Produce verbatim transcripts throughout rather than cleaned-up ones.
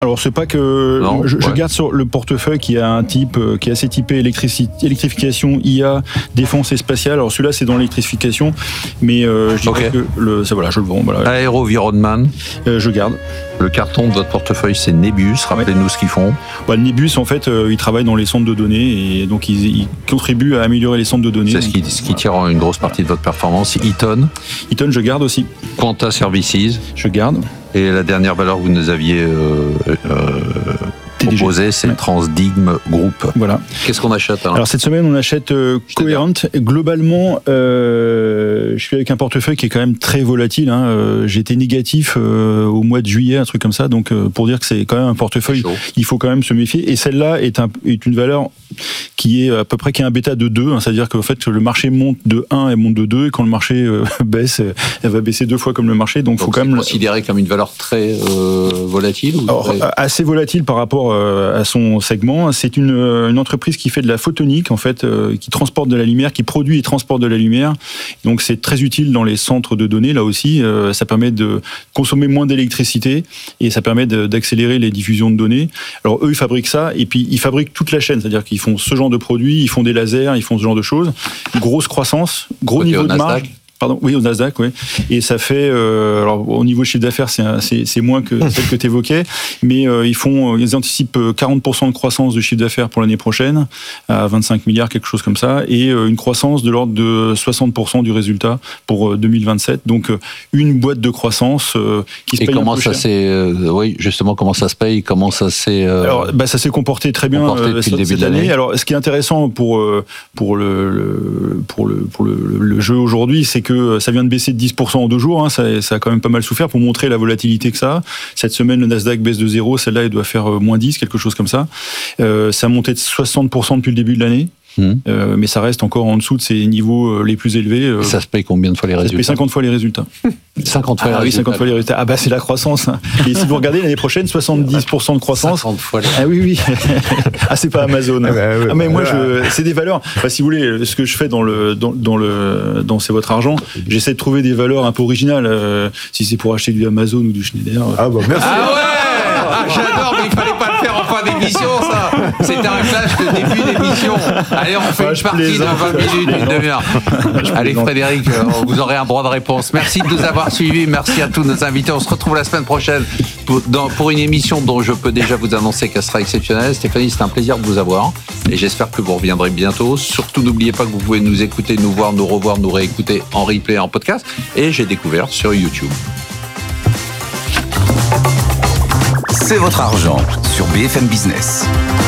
Alors c'est pas que non, je, ouais. je garde sur le portefeuille qui a un type qui est assez typé électricité, électrification, I A, défense et spatiale. Alors celui-là c'est dans l'électrification, mais euh, je dirais okay. que le, ça voilà, je le vends. Voilà. Aérovironnement. Euh, je garde. Le carton de votre portefeuille, c'est Nebus. Rappelez-nous ouais. ce qu'ils font. Bah, le Nebus, en fait, euh, ils travaillent dans les centres de données et donc ils, ils contribuent à améliorer les centres de données. C'est ce qui, ce qui tire une grosse partie de votre performance. Eaton. Eaton, je garde aussi. Quanta Services. Je garde. Et la dernière valeur que vous nous aviez euh, euh, proposée, c'est ouais. Transdigm Group. Voilà. Qu'est-ce qu'on achète hein Alors cette semaine, on achète euh, Coherent. Globalement, euh, je suis avec un portefeuille qui est quand même très volatile. Hein. Euh, j'étais négatif euh, au mois de juillet, un truc comme ça. Donc euh, pour dire que c'est quand même un portefeuille, il faut quand même se méfier. Et celle-là est, un, est une valeur qui est à peu près qui est un bêta de deux. Hein. C'est-à-dire qu'en fait, le marché monte de un et monte de deux. Et quand le marché euh, baisse, elle va baisser deux fois comme le marché. Donc, donc faut quand même considéré comme une valeur très euh, volatile ou Alors, très... assez volatile par rapport euh, à son segment. C'est une, une entreprise qui fait de la photonique, en fait, euh, qui transporte de la lumière, qui produit et transporte de la lumière. Donc c'est très utile dans les centres de données, là aussi. Euh, ça permet de consommer moins d'électricité et ça permet de, d'accélérer les diffusions de données. Alors eux, ils fabriquent ça et puis ils fabriquent toute la chaîne, c'est-à-dire qu'ils font ce genre de produits, ils font des lasers, ils font ce genre de choses. Grosse croissance, gros Côté niveau de marge. Pardon, oui, au Nasdaq, oui. Et ça fait, euh, alors au niveau chiffre d'affaires, c'est, c'est, c'est moins que celle que tu évoquais, mais euh, ils font, ils anticipent quarante pour cent de croissance de chiffre d'affaires pour l'année prochaine, à vingt-cinq milliards, quelque chose comme ça, et euh, une croissance de l'ordre de soixante pour cent du résultat pour euh, deux mille vingt-sept. Donc euh, une boîte de croissance euh, qui se et paye comment un peu ça cher. s'est, euh, oui, justement, comment ça se paye, comment ça s'est. Euh, alors, bah, ça s'est comporté très bien comporté depuis euh, le début cette de l'année. année. Alors, ce qui est intéressant pour euh, pour le, le pour le pour le, le jeu aujourd'hui, c'est que ça vient de baisser de dix pour cent en deux jours, hein, ça, ça a quand même pas mal souffert pour montrer la volatilité que ça a. Cette semaine, le Nasdaq baisse de zéro, celle-là, elle doit faire moins dix, quelque chose comme ça. Euh, ça a monté de soixante pour cent depuis le début de l'année. Mmh. Euh, mais ça reste encore en dessous de ces niveaux les plus élevés. Euh, ça se paye combien de fois les résultats ? Ça se paye cinquante fois les résultats. cinquante fois ah, les oui, résultats. cinquante fois les résultats. Ah bah c'est la croissance. Et si vous regardez l'année prochaine, soixante-dix pour cent de croissance. cinquante fois les... Ah oui, oui. Ah c'est pas Amazon. Ah, bah, ouais, ah mais bah, moi, je, c'est des valeurs. Enfin, si vous voulez, ce que je fais dans le, dans, dans le, dans C'est votre argent, j'essaie de trouver des valeurs un peu originales. Euh, si c'est pour acheter du Amazon ou du Schneider. Ah bah merci. Ah ouais, ah, j'adore, mais il fallait pas le faire en fin d'émission, ça. C'était un flash de début d'émission. Allez, on fait ah, une partie de vingt minutes, une demi-heure. Allez, Frédéric, vous aurez un droit de réponse. Merci de nous avoir suivis. Merci à tous nos invités. On se retrouve la semaine prochaine pour, dans, pour une émission dont je peux déjà vous annoncer qu'elle sera exceptionnelle. Stéphanie, c'est un plaisir de vous avoir. Et j'espère que vous reviendrez bientôt. Surtout, n'oubliez pas que vous pouvez nous écouter, nous voir, nous revoir, nous réécouter en replay, en podcast. Et j'ai découvert sur YouTube. C'est votre argent sur B F M Business.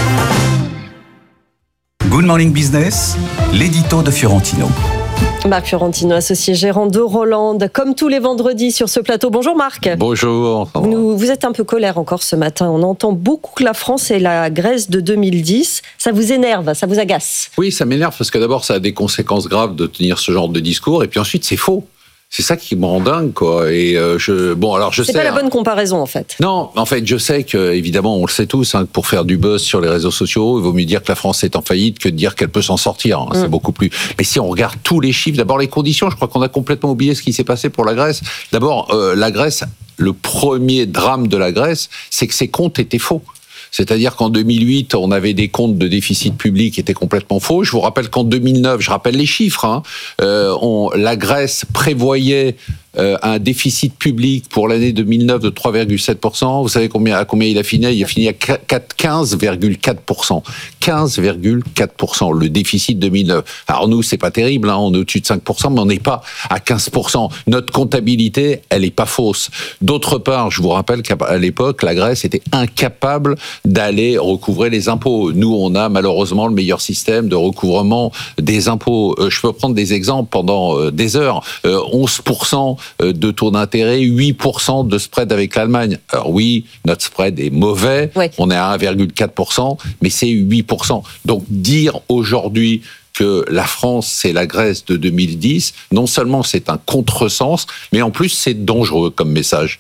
Good Morning Business, l'édito de Fiorentino. Marc Fiorentino, associé gérant de Roland, comme tous les vendredis sur ce plateau. Bonjour Marc. Bonjour. Vous, vous êtes un peu colère encore ce matin. On entend beaucoup que la France est la Grèce de deux mille dix. Ça vous énerve, ça vous agace ? Oui, ça m'énerve parce que d'abord, ça a des conséquences graves de tenir ce genre de discours. Et puis ensuite, c'est faux. C'est ça qui me rend dingue, quoi. Et euh, je, bon, alors je c'est sais. C'est pas la bonne comparaison, en fait. Non, en fait, je sais que, évidemment, on le sait tous, hein, que pour faire du buzz sur les réseaux sociaux, il vaut mieux dire que la France est en faillite que de dire qu'elle peut s'en sortir. Hein, mmh. C'est beaucoup plus. Mais si on regarde tous les chiffres, d'abord les conditions, je crois qu'on a complètement oublié ce qui s'est passé pour la Grèce. D'abord, euh, la Grèce, le premier drame de la Grèce, c'est que ses comptes étaient faux. C'est-à-dire qu'en deux mille huit, on avait des comptes de déficit public qui étaient complètement faux. Je vous rappelle qu'en deux mille neuf, je rappelle les chiffres, hein, euh, on, la Grèce prévoyait euh, un déficit public pour l'année deux mille neuf de trois virgule sept pour cent. Vous savez combien, à combien il a fini ? Il a fini à quinze virgule quatre pour cent. quinze virgule quatre pour cent, le déficit deux mille neuf. Alors nous, c'est pas terrible, hein, on est au-dessus de cinq pour cent, mais on n'est pas à quinze pour cent. Notre comptabilité, elle est pas fausse. D'autre part, je vous rappelle qu'à l'époque, la Grèce était incapable d'aller recouvrer les impôts. Nous, on a malheureusement le meilleur système de recouvrement des impôts. Euh, je peux prendre des exemples pendant euh, des heures. Euh, onze pour cent de taux d'intérêt, huit pour cent de spread avec l'Allemagne. Alors oui, notre spread est mauvais, ouais. On est à un virgule quatre pour cent, mais c'est huit pour cent. Donc dire aujourd'hui que la France, c'est la Grèce de deux mille dix, non seulement c'est un contresens, mais en plus c'est dangereux comme message.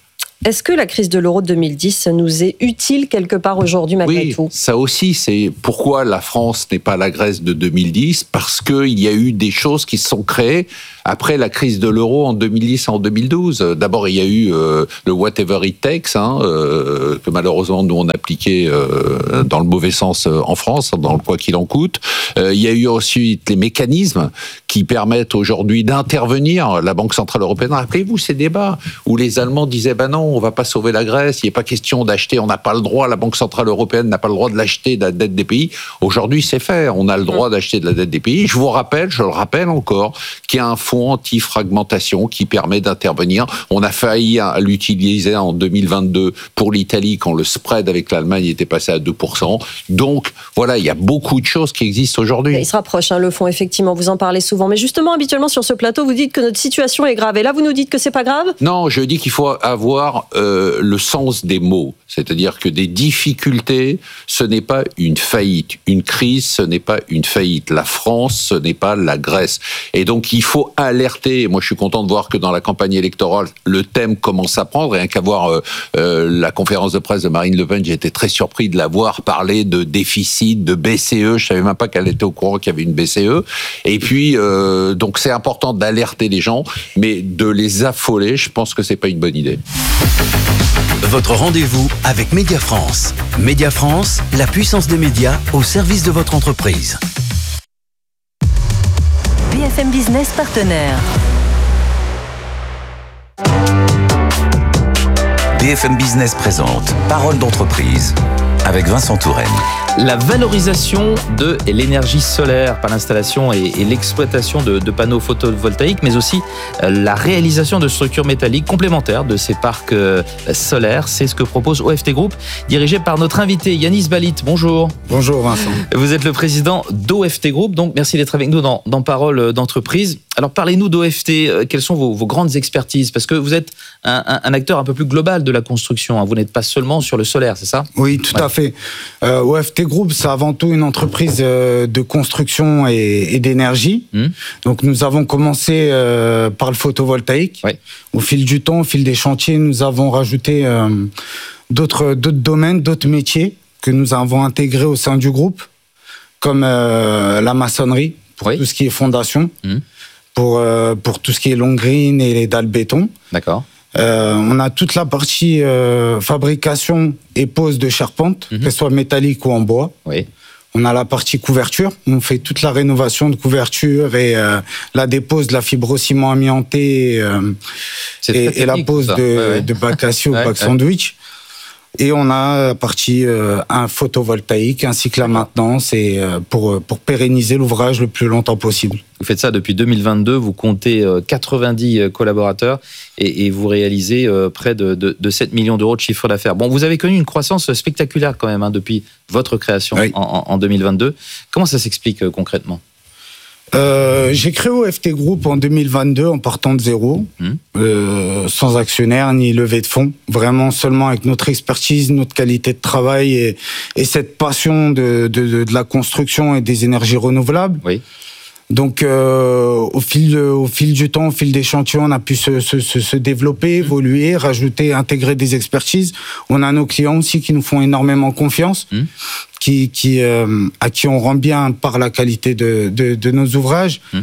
Est-ce que la crise de l'euro de deux mille dix nous est utile quelque part aujourd'hui malgré oui, tout ? Ça aussi, c'est pourquoi la France n'est pas la Grèce de deux mille dix, parce qu'il y a eu des choses qui se sont créées après la crise de l'euro en deux mille dix et en deux mille douze. D'abord, il y a eu euh, le whatever it takes, hein, euh, que malheureusement nous on appliquait euh, dans le mauvais sens euh, en France, dans le quoi qu'il en coûte. Euh, il y a eu ensuite les mécanismes qui permettent aujourd'hui d'intervenir. La Banque Centrale Européenne, rappelez-vous ces débats où les Allemands disaient ben non, on va pas sauver la Grèce, il n'est pas question d'acheter, on n'a pas le droit, la Banque Centrale Européenne n'a pas le droit de l'acheter, de la dette des pays. Aujourd'hui, c'est fait, on a le droit d'acheter de la dette des pays. Je vous rappelle, je le rappelle encore, qu'il y a un fonds anti-fragmentation qui permet d'intervenir. On a failli l'utiliser en deux mille vingt-deux pour l'Italie quand le spread avec l'Allemagne était passé à deux pour cent. Donc, voilà, il y a beaucoup de choses qui existent aujourd'hui. Il se rapproche, hein, le fonds, effectivement, vous en parlez souvent. Mais justement, habituellement, sur ce plateau, vous dites que notre situation est grave. Et là, vous nous dites que c'est pas grave ? Non, je dis qu'il faut avoir euh, le sens des mots. C'est-à-dire que des difficultés, ce n'est pas une faillite. Une crise, ce n'est pas une faillite. La France, ce n'est pas la Grèce. Et donc, il faut alerter. Moi, je suis content de voir que dans la campagne électorale, le thème commence à prendre. Rien qu'à voir euh, euh, la conférence de presse de Marine Le Pen, j'ai été très surpris de la voir parler de déficit, de B C E. Je savais même pas qu'elle était au courant qu'il y avait une B C E. Et puis, euh, donc, c'est important d'alerter les gens, mais de les affoler, je pense que c'est pas une bonne idée. Votre rendez-vous avec Média France. Média France, la puissance des médias au service de votre entreprise. B F M Business partenaire. B F M Business présente Parole d'entreprise avec Vincent Touraine. La valorisation de l'énergie solaire par l'installation et, et l'exploitation de, de panneaux photovoltaïques, mais aussi euh, la réalisation de structures métalliques complémentaires de ces parcs euh, solaires. C'est ce que propose O F T Group, dirigé par notre invité Yanis Balit. Bonjour. Bonjour Vincent. Vous êtes le président d'O F T Group, donc merci d'être avec nous dans, dans Parole d'entreprise. Alors parlez-nous d'O F T, quelles sont vos, vos grandes expertises ? Parce que vous êtes un, un, un acteur un peu plus global de la construction, hein. Vous n'êtes pas seulement sur le solaire, c'est ça ? Oui, tout ouais. à fait. Euh, O F T Group, c'est avant tout une entreprise euh, de construction et, et d'énergie. Mmh. Donc nous avons commencé euh, par le photovoltaïque. Ouais. Au fil du temps, au fil des chantiers, nous avons rajouté euh, d'autres, d'autres domaines, d'autres métiers que nous avons intégrés au sein du groupe, comme euh, la maçonnerie, pour oui. tout ce qui est fondation. Mmh. Pour, euh, pour tout ce qui est long green et les dalles béton. D'accord. Euh, on a toute la partie euh, fabrication et pose de charpente, mm-hmm. qu'elle soit métallique ou en bois. Oui. On a la partie couverture. On fait toute la rénovation de couverture et euh, la dépose de la fibrociment amianté euh, et, et la pose de, ouais, ouais. de bac acier ou ouais, bac ouais. sandwich. Et on a la partie euh, un photovoltaïque ainsi que la maintenance et euh, pour pour pérenniser l'ouvrage le plus longtemps possible. Vous faites ça depuis deux mille vingt-deux, vous comptez quatre-vingt-dix collaborateurs et, et vous réalisez euh, près de, de, de sept millions d'euros de chiffre d'affaires. Bon, vous avez connu une croissance spectaculaire quand même hein, depuis votre création oui. en, en deux mille vingt-deux. Comment ça s'explique euh, concrètement ? Euh, j'ai créé O F T Group en deux mille vingt-deux en partant de zéro, mmh. euh, sans actionnaire ni levée de fonds, vraiment seulement avec notre expertise, notre qualité de travail et, et cette passion de, de, de la construction et des énergies renouvelables. Oui. Donc, euh, au fil, au fil du temps, au fil des chantiers, on a pu se, se, se développer, mmh. évoluer, rajouter, intégrer des expertises. On a nos clients aussi qui nous font énormément confiance, mmh. qui, qui, euh, à qui on rend bien par la qualité de, de, de nos ouvrages. Mmh.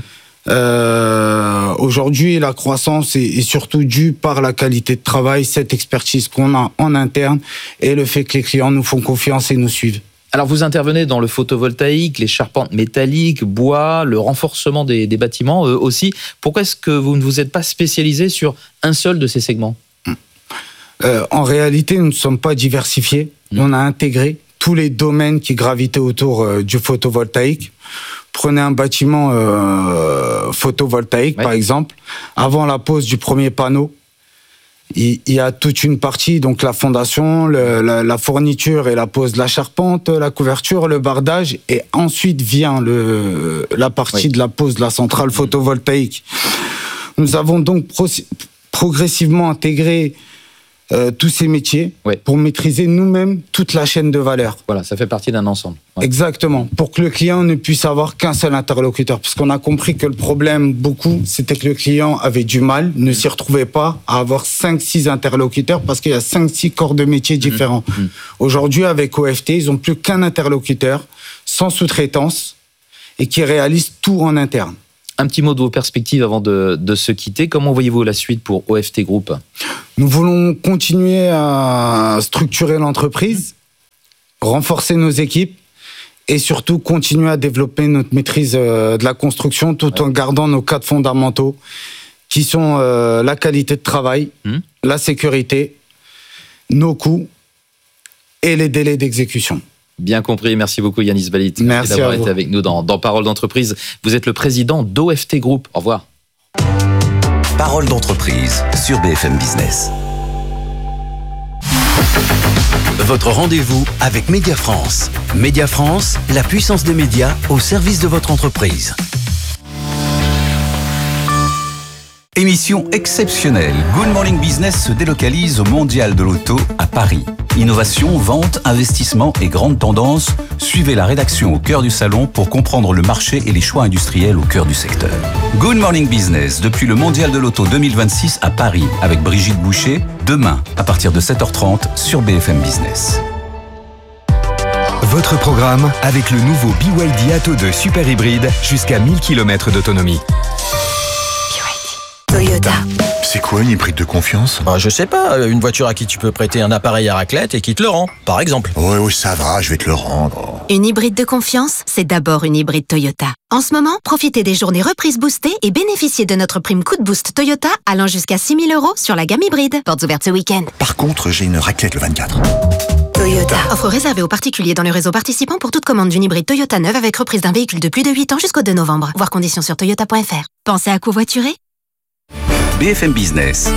Euh, aujourd'hui, la croissance est, est surtout due par la qualité de travail, cette expertise qu'on a en interne et le fait que les clients nous font confiance et nous suivent. Alors vous intervenez dans le photovoltaïque, les charpentes métalliques, bois, le renforcement des, des bâtiments euh, aussi. Pourquoi est-ce que vous ne vous êtes pas spécialisé sur un seul de ces segments ? euh, En réalité, nous ne sommes pas diversifiés. Mmh. On a intégré tous les domaines qui gravitaient autour euh, du photovoltaïque. Prenez un bâtiment euh, photovoltaïque, ouais. par exemple. Avant la pose du premier panneau, il y a toute une partie, donc la fondation, le, la, la fourniture et la pose de la charpente, la couverture, le bardage, et ensuite vient le, la partie oui. de la pose de la centrale photovoltaïque. Nous avons donc pro- progressivement intégré euh, tous ces métiers Ouais. pour maîtriser nous-mêmes toute la chaîne de valeur. Voilà, ça fait partie d'un ensemble. Ouais. Exactement, pour que le client ne puisse avoir qu'un seul interlocuteur. Parce qu'on a compris que le problème, beaucoup, c'était que le client avait du mal, ne s'y retrouvait pas à avoir cinq six interlocuteurs parce qu'il y a cinq six corps de métiers différents. Mmh. Mmh. Aujourd'hui, avec O F T, ils n'ont plus qu'un interlocuteur, sans sous-traitance, et qui réalise tout en interne. Un petit mot de vos perspectives avant de, de se quitter. Comment voyez-vous la suite pour O F T Group ? Nous voulons continuer à structurer l'entreprise, renforcer nos équipes et surtout continuer à développer notre maîtrise de la construction tout en gardant nos quatre fondamentaux qui sont la qualité de travail, mmh. la sécurité, nos coûts et les délais d'exécution. Bien compris, merci beaucoup Yanis Balit. Merci, merci d'avoir été avec nous dans, dans Parole d'entreprise. Vous êtes le président d'O F T Group. Au revoir. Parole d'entreprise sur B F M Business. Votre rendez-vous avec Média France. Média France, la puissance des médias au service de votre entreprise. Émission exceptionnelle. Good Morning Business se délocalise au Mondial de l'Auto à Paris. Innovation, vente, investissement et grandes tendances. Suivez la rédaction au cœur du salon pour comprendre le marché et les choix industriels au cœur du secteur. Good Morning Business depuis le Mondial de l'Auto deux mille vingt-six à Paris avec Brigitte Boucher, demain à partir de sept heures trente sur B F M Business. Votre programme avec le nouveau B Y D Atto deux Super Hybride jusqu'à mille kilomètres d'autonomie. Toyota. C'est quoi une hybride de confiance ? Bah, je sais pas, une voiture à qui tu peux prêter un appareil à raclette et qui te le rend, par exemple. Oui, oui, ça va, je vais te le rendre. Une hybride de confiance, c'est d'abord une hybride Toyota. En ce moment, profitez des journées reprises boostées et bénéficiez de notre prime coup de boost Toyota allant jusqu'à six mille euros sur la gamme hybride. Portes ouvertes ce week-end. Par contre, j'ai une raclette le vingt-quatre. Toyota. Offre réservée aux particuliers dans le réseau participant pour toute commande d'une hybride Toyota neuve avec reprise d'un véhicule de plus de huit ans jusqu'au deux novembre. Voir conditions sur toyota point f r. Pensez à covoiturer ? B F M Business.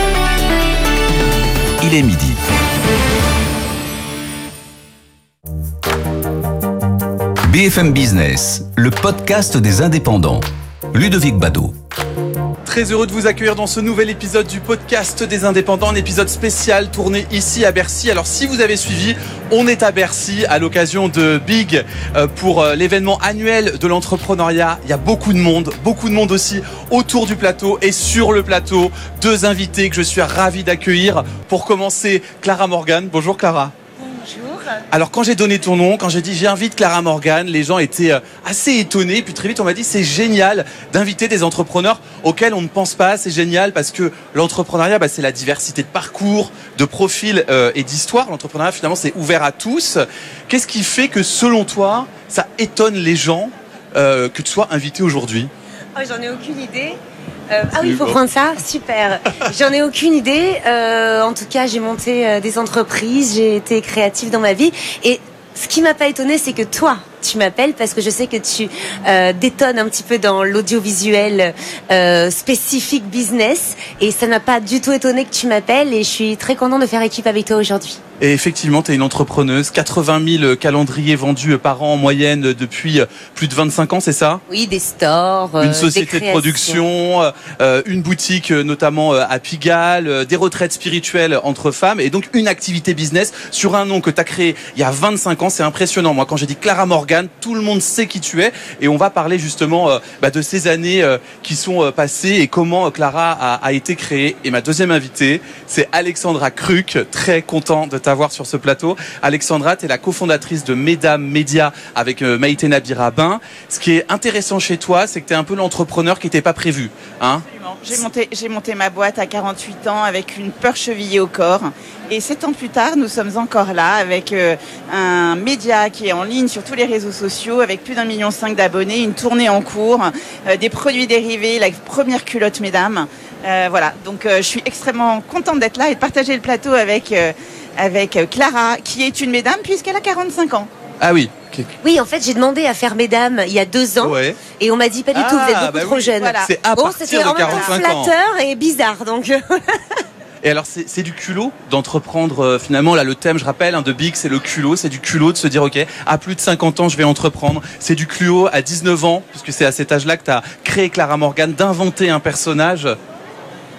Il est midi. B F M Business, le podcast des indépendants. Ludovic Bado. Très heureux de vous accueillir dans ce nouvel épisode du podcast des indépendants, un épisode spécial tourné ici à Bercy. Alors si vous avez suivi, on est à Bercy à l'occasion de Big pour l'événement annuel de l'entrepreneuriat. Il y a beaucoup de monde, beaucoup de monde aussi autour du plateau et sur le plateau. Deux invités que je suis ravi d'accueillir. Pour commencer, Clara Morgan. Bonjour Clara. Bonjour. Alors quand j'ai donné ton nom, quand j'ai dit j'invite Clara Morgan, les gens étaient assez étonnés. Puis très vite on m'a dit c'est génial d'inviter des entrepreneurs auxquels on ne pense pas. C'est génial parce que l'entrepreneuriat, bah, c'est la diversité de parcours, de profils euh, et d'histoires. L'entrepreneuriat finalement c'est ouvert à tous. Qu'est-ce qui fait que selon toi ça étonne les gens euh, que tu sois invité aujourd'hui ? Oh, j'en ai aucune idée. Euh, ah oui, il faut prendre ça, super. J'en ai aucune idée. Euh, en tout cas, j'ai monté euh, des entreprises, j'ai été créative dans ma vie. Et ce qui m'a pas étonnée, c'est que toi, tu m'appelles parce que je sais que tu euh, détonnes un petit peu dans l'audiovisuel euh, spécifique business. Et ça n'a pas du tout étonné que tu m'appelles. Et je suis très contente de faire équipe avec toi aujourd'hui. Et effectivement, tu es une entrepreneuse, quatre-vingt mille calendriers vendus par an en moyenne depuis plus de vingt-cinq ans, c'est ça ? Oui, des stores, une société de production, euh, une boutique notamment à Pigalle, euh, des retraites spirituelles entre femmes et donc une activité business sur un nom que tu as créé il y a vingt-cinq ans. C'est impressionnant. Moi, quand j'ai dit Clara Morgan, tout le monde sait qui tu es et on va parler justement euh, bah, de ces années euh, qui sont euh, passées et comment Clara a, a été créée. Et ma deuxième invitée, c'est Alexandra Kruck, très content de t'avoir sur ce plateau. Alexandra, tu es la cofondatrice de Mesdames Média avec euh, Maïté Nabirabin. Ce qui est intéressant chez toi, c'est que tu es un peu l'entrepreneur qui n'était pas prévu. Hein ? Absolument. J'ai monté, j'ai monté ma boîte à quarante-huit ans avec une peur chevillée au corps. Et sept ans plus tard, nous sommes encore là avec euh, un média qui est en ligne sur tous les réseaux sociaux avec plus d'un million cinq d'abonnés, une tournée en cours, euh, des produits dérivés, la première culotte Mesdames. Euh, voilà, donc euh, je suis extrêmement contente d'être là et de partager le plateau avec, euh, avec Clara, qui est une Mesdame puisqu'elle a quarante-cinq ans. Ah oui. Okay. Oui, en fait, j'ai demandé à faire Mesdames il y a deux ans, ouais. Et on m'a dit pas du tout, ah, vous êtes beaucoup bah trop oui. jeune. Voilà. C'est à bon, partir c'était de quarante-cinq ans. Flatteur et bizarre, donc. Et alors, c'est, c'est du culot d'entreprendre, euh, finalement, là, le thème, je rappelle, hein, de Big, c'est le culot, c'est du culot de se dire, ok, à plus de cinquante ans, je vais entreprendre. C'est du culot à dix-neuf ans, puisque c'est à cet âge-là que tu as créé Clara Morgan, d'inventer un personnage.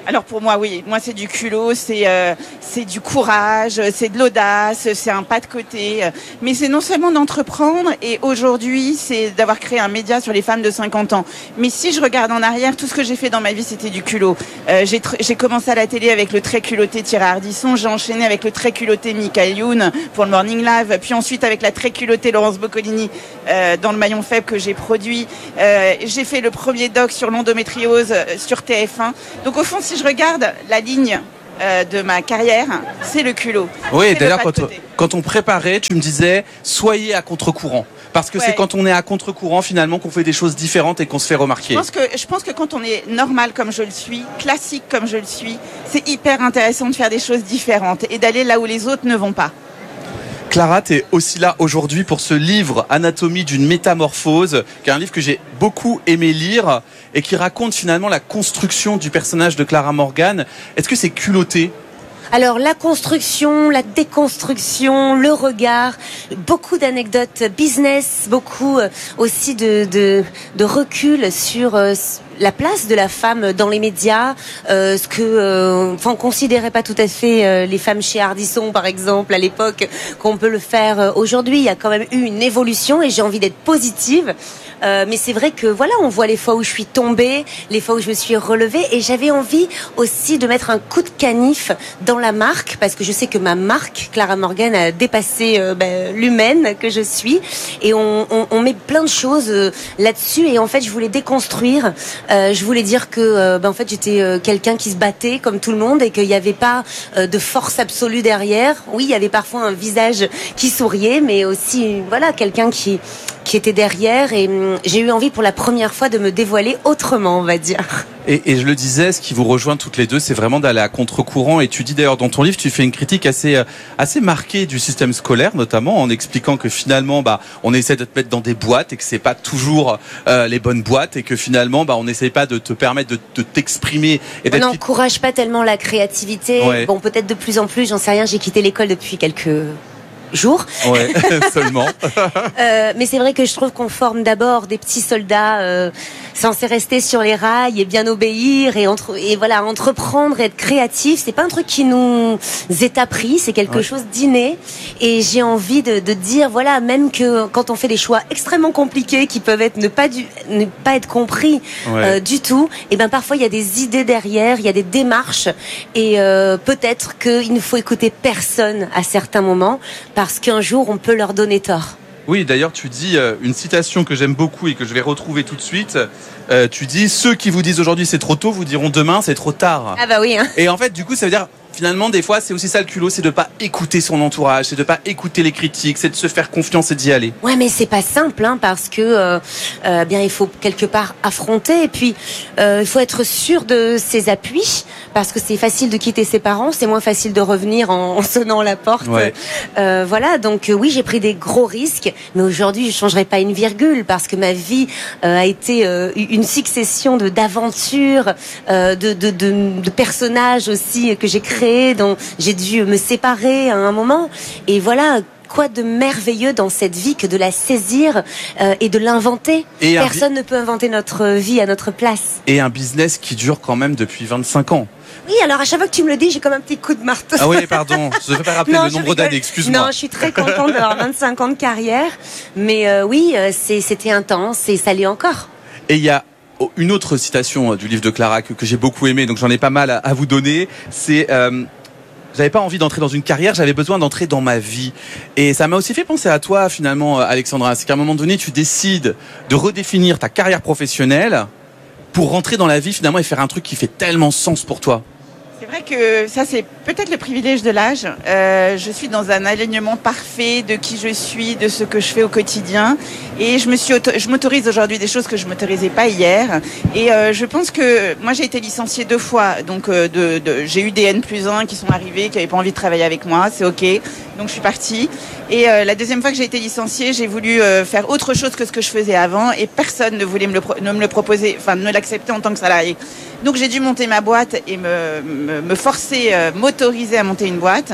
Alors pour moi, oui. Moi, c'est du culot, c'est euh, c'est du courage, c'est de l'audace, c'est un pas de côté. Mais c'est non seulement d'entreprendre, et aujourd'hui, c'est d'avoir créé un média sur les femmes de cinquante ans. Mais si je regarde en arrière, tout ce que j'ai fait dans ma vie, c'était du culot. Euh, j'ai, tr- j'ai commencé à la télé avec le très culotté Thierry Ardisson, j'ai enchaîné avec le très culotté Michael Youn pour le Morning Live, puis ensuite avec la très culottée Laurence Boccolini euh, dans le maillon faible que j'ai produit. Euh, j'ai fait le premier doc sur l'endométriose euh, sur T F un. Donc au fond, si je regarde la ligne euh, de ma carrière, c'est le culot. Oui, c'est d'ailleurs, quand, quand on préparait, tu me disais, soyez à contre-courant. Parce que ouais. c'est quand on est à contre-courant, finalement, qu'on fait des choses différentes et qu'on se fait remarquer. Je pense que, je pense que quand on est normal comme je le suis, classique comme je le suis, c'est hyper intéressant de faire des choses différentes et d'aller là où les autres ne vont pas. Clara, tu es aussi là aujourd'hui pour ce livre Anatomie d'une métamorphose, qui est un livre que j'ai beaucoup aimé lire et qui raconte finalement la construction du personnage de Clara Morgan. Est-ce que c'est culotté ? Alors la construction, la déconstruction, le regard, beaucoup d'anecdotes business, beaucoup aussi de, de, de recul sur la place de la femme dans les médias, euh, ce que, euh, enfin, on considérait pas tout à fait euh, les femmes chez Ardisson, par exemple, à l'époque, qu'on peut le faire euh, aujourd'hui. Il y a quand même eu une évolution et j'ai envie d'être positive. Euh, mais c'est vrai que voilà, on voit les fois où je suis tombée, les fois où je me suis relevée, et j'avais envie aussi de mettre un coup de canif dans la marque, parce que je sais que ma marque, Clara Morgan, a dépassé euh, ben, l'humaine que je suis, et on, on, on met plein de choses euh, là-dessus, et en fait, je voulais déconstruire. Euh, je voulais dire que, euh, ben, en fait, j'étais euh, quelqu'un qui se battait comme tout le monde, et qu'il n'y avait pas euh, de force absolue derrière. Oui, il y avait parfois un visage qui souriait, mais aussi, voilà, quelqu'un qui qui était derrière, et hum, j'ai eu envie pour la première fois de me dévoiler autrement, on va dire. Et, et je le disais, ce qui vous rejoint toutes les deux, c'est vraiment d'aller à contre-courant. Et tu dis d'ailleurs dans ton livre, tu fais une critique assez assez marquée du système scolaire, notamment en expliquant que finalement, bah, on essaie de te mettre dans des boîtes et que c'est pas toujours euh, les bonnes boîtes, et que finalement, bah, on n'essaie pas de te permettre de, de t'exprimer. Et on n'encourage pas tellement la créativité. Ouais. Bon, peut-être de plus en plus, j'en sais rien. J'ai quitté l'école depuis quelques jours. Ouais, seulement. euh, mais c'est vrai que je trouve qu'on forme d'abord des petits soldats euh, censés rester sur les rails et bien obéir, et, entre, et voilà, entreprendre et être créatif. C'est pas un truc qui nous est appris, c'est quelque ouais. chose d'inné. Et j'ai envie de, de dire, voilà, même que quand on fait des choix extrêmement compliqués qui peuvent être ne pas du, ne pas être compris ouais. euh, du tout, et ben parfois il y a des idées derrière, il y a des démarches, et euh, peut-être qu'il ne faut écouter personne à certains moments, parce qu'un jour, on peut leur donner tort. Oui, d'ailleurs, tu dis euh, une citation que j'aime beaucoup et que je vais retrouver tout de suite. Euh, tu dis, ceux qui vous disent aujourd'hui c'est trop tôt, vous diront demain c'est trop tard. Ah bah oui. Hein. Et en fait, du coup, ça veut dire, finalement, des fois, c'est aussi ça le culot, c'est de pas écouter son entourage, c'est de pas écouter les critiques, c'est de se faire confiance et d'y aller. Ouais, mais c'est pas simple, hein, parce que euh, euh, bien, il faut quelque part affronter, et puis euh, il faut être sûr de ses appuis, parce que c'est facile de quitter ses parents, c'est moins facile de revenir en, en sonnant la porte. Ouais. Euh, voilà, donc euh, oui, j'ai pris des gros risques, mais aujourd'hui, je changerai pas une virgule, parce que ma vie euh, a été euh, une succession de d'aventures, euh, de, de, de, de personnages aussi que j'ai créés, dont j'ai dû me séparer à un moment, et voilà. Quoi de merveilleux dans cette vie que de la saisir euh, et de l'inventer. Et Personne bi- ne peut inventer notre vie à notre place. Et un business qui dure quand même depuis vingt-cinq ans. Oui, alors à chaque fois que tu me le dis, j'ai comme un petit coup de marteau. Ah oui, pardon, je ne vais pas rappeler non, le nombre d'années, excuse-moi. Non, je suis très contente d'avoir vingt-cinq ans de carrière, mais euh, oui, c'est, c'était intense et ça l'est encore. Et il y a une autre citation du livre de Clara que, que j'ai beaucoup aimé, donc j'en ai pas mal à, à vous donner, c'est... Euh, J'avais pas envie d'entrer dans une carrière, j'avais besoin d'entrer dans ma vie. Et ça m'a aussi fait penser à toi, finalement, Alexandra. C'est qu'à un moment donné, tu décides de redéfinir ta carrière professionnelle pour rentrer dans la vie, finalement, et faire un truc qui fait tellement sens pour toi. C'est vrai que ça, c'est peut-être le privilège de l'âge. Euh, je suis dans un alignement parfait de qui je suis, de ce que je fais au quotidien. Et je me suis auto- je m'autorise aujourd'hui des choses que je ne m'autorisais pas hier. Et euh, je pense que moi, j'ai été licenciée deux fois. Donc, euh, de, de, j'ai eu des N plus un qui sont arrivés, qui n'avaient pas envie de travailler avec moi. C'est OK. Donc, je suis partie. Et euh, la deuxième fois que j'ai été licenciée, j'ai voulu euh, faire autre chose que ce que je faisais avant. Et personne ne voulait me le, pro- ne me le proposer, enfin, ne l'accepter en tant que salarié. Donc, j'ai dû monter ma boîte et me, me, me forcer, euh, m'autoriser à monter une boîte.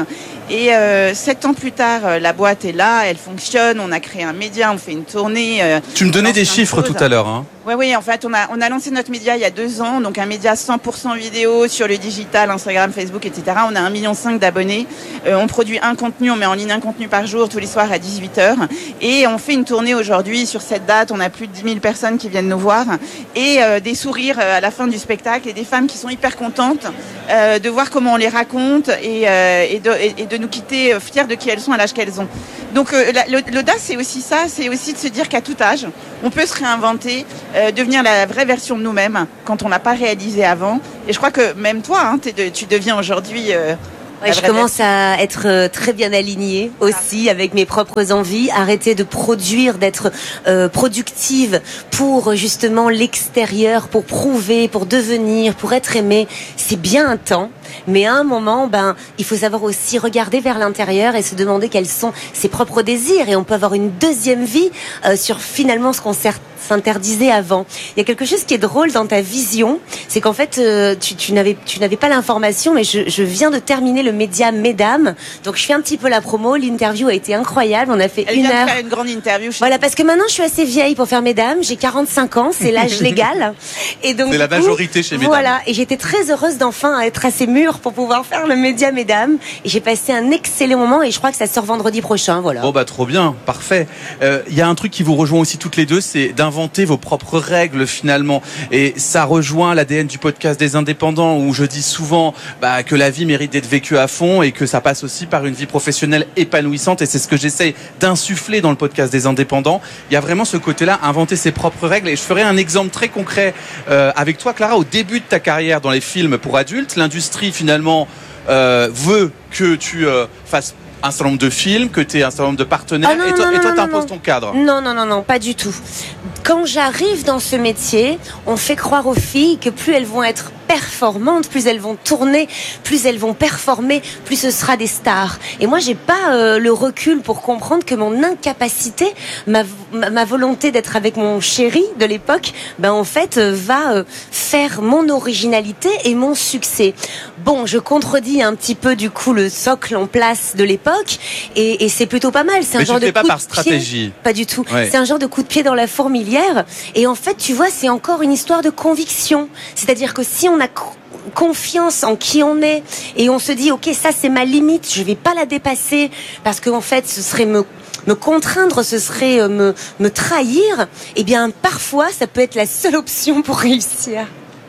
Et euh, sept ans plus tard, euh, la boîte est là, elle fonctionne, on a créé un média, on fait une tournée. Euh, tu me donnais des chiffres tout à l'heure. Hein. Oui, oui, en fait, on a, on a lancé notre média il y a deux ans, donc un média cent pour cent vidéo sur le digital, Instagram, Facebook, et cetera. On a un virgule cinq million d'abonnés. Euh, on produit un contenu, on met en ligne un contenu par jour, tous les soirs à dix-huit heures. Et on fait une tournée aujourd'hui sur cette date. On a plus de dix mille personnes qui viennent nous voir. Et euh, des sourires à la fin du spectacle et des femmes qui sont hyper contentes euh, de voir comment on les raconte et, euh, et, de, et, et de nous quitter euh, fiers de qui elles sont à l'âge qu'elles ont. Donc euh, l'audace, c'est aussi ça, c'est aussi de se dire qu'à tout âge, on peut se réinventer, euh, devenir la vraie version de nous-mêmes quand on n'a pas réalisé avant. Et je crois que même toi, hein, t'es de, tu deviens aujourd'hui... Euh, Ouais, je commence à être très bien alignée aussi avec mes propres envies, arrêter de produire, d'être euh, productive pour justement l'extérieur, pour prouver, pour devenir, pour être aimée. C'est bien un temps, mais à un moment, ben, il faut savoir aussi regarder vers l'intérieur et se demander quels sont ses propres désirs. Et on peut avoir une deuxième vie euh, sur finalement ce qu'on sert s'interdisait avant. Il y a quelque chose qui est drôle dans ta vision, c'est qu'en fait, euh, tu, tu n'avais, tu n'avais pas l'information, mais je, je viens de terminer le média Mesdames, donc je fais un petit peu la promo. L'interview a été incroyable, on a fait Elle une vient heure. De faire une grande interview. Chez voilà, parce que maintenant je suis assez vieille pour faire Mesdames, j'ai quarante-cinq ans, c'est l'âge légal, et donc c'est la majorité chez Mesdames. Voilà, et j'étais très heureuse d'enfin être assez mûre pour pouvoir faire le média Mesdames, et j'ai passé un excellent moment, et je crois que ça sort vendredi prochain, voilà. Bon bah trop bien, parfait. Il euh, y a un truc qui vous rejoint aussi toutes les deux, c'est d'inventer vos propres règles finalement, et ça rejoint l'A D N du podcast des indépendants où je dis souvent bah, que la vie mérite d'être vécue à fond et que ça passe aussi par une vie professionnelle épanouissante, et c'est ce que j'essaie d'insuffler dans le podcast des indépendants. Il y a vraiment ce côté-là, inventer ses propres règles, et je ferai un exemple très concret euh, avec toi Clara. Au début de ta carrière dans les films pour adultes, l'industrie finalement euh, veut que tu euh, fasses un certain nombre de films, que tu aies un certain nombre de partenaires, ah non, et toi, non, et toi non, t'imposes non. ton cadre. Non, non, non, non, pas du tout. Quand j'arrive dans ce métier, on fait croire aux filles que plus elles vont être performantes, plus elles vont tourner, plus elles vont performer, plus ce sera des stars. Et moi, j'ai pas euh, le recul pour comprendre que mon incapacité, ma, ma, ma volonté d'être avec mon chéri de l'époque, ben en fait, euh, va euh, faire mon originalité et mon succès. Bon, je contredis un petit peu du coup le socle en place de l'époque, et, et c'est plutôt pas mal. C'est un Mais genre tu le de fais pas coup par de stratégie. pied. Pas du tout. Ouais. C'est un genre de coup de pied dans la fourmilière. Et en fait, tu vois, c'est encore une histoire de conviction. C'est-à-dire que si on a confiance en qui on est et on se dit ok, ça c'est ma limite, je vais pas la dépasser parce qu'en fait ce serait me me contraindre, ce serait me me trahir, et eh bien parfois ça peut être la seule option pour réussir.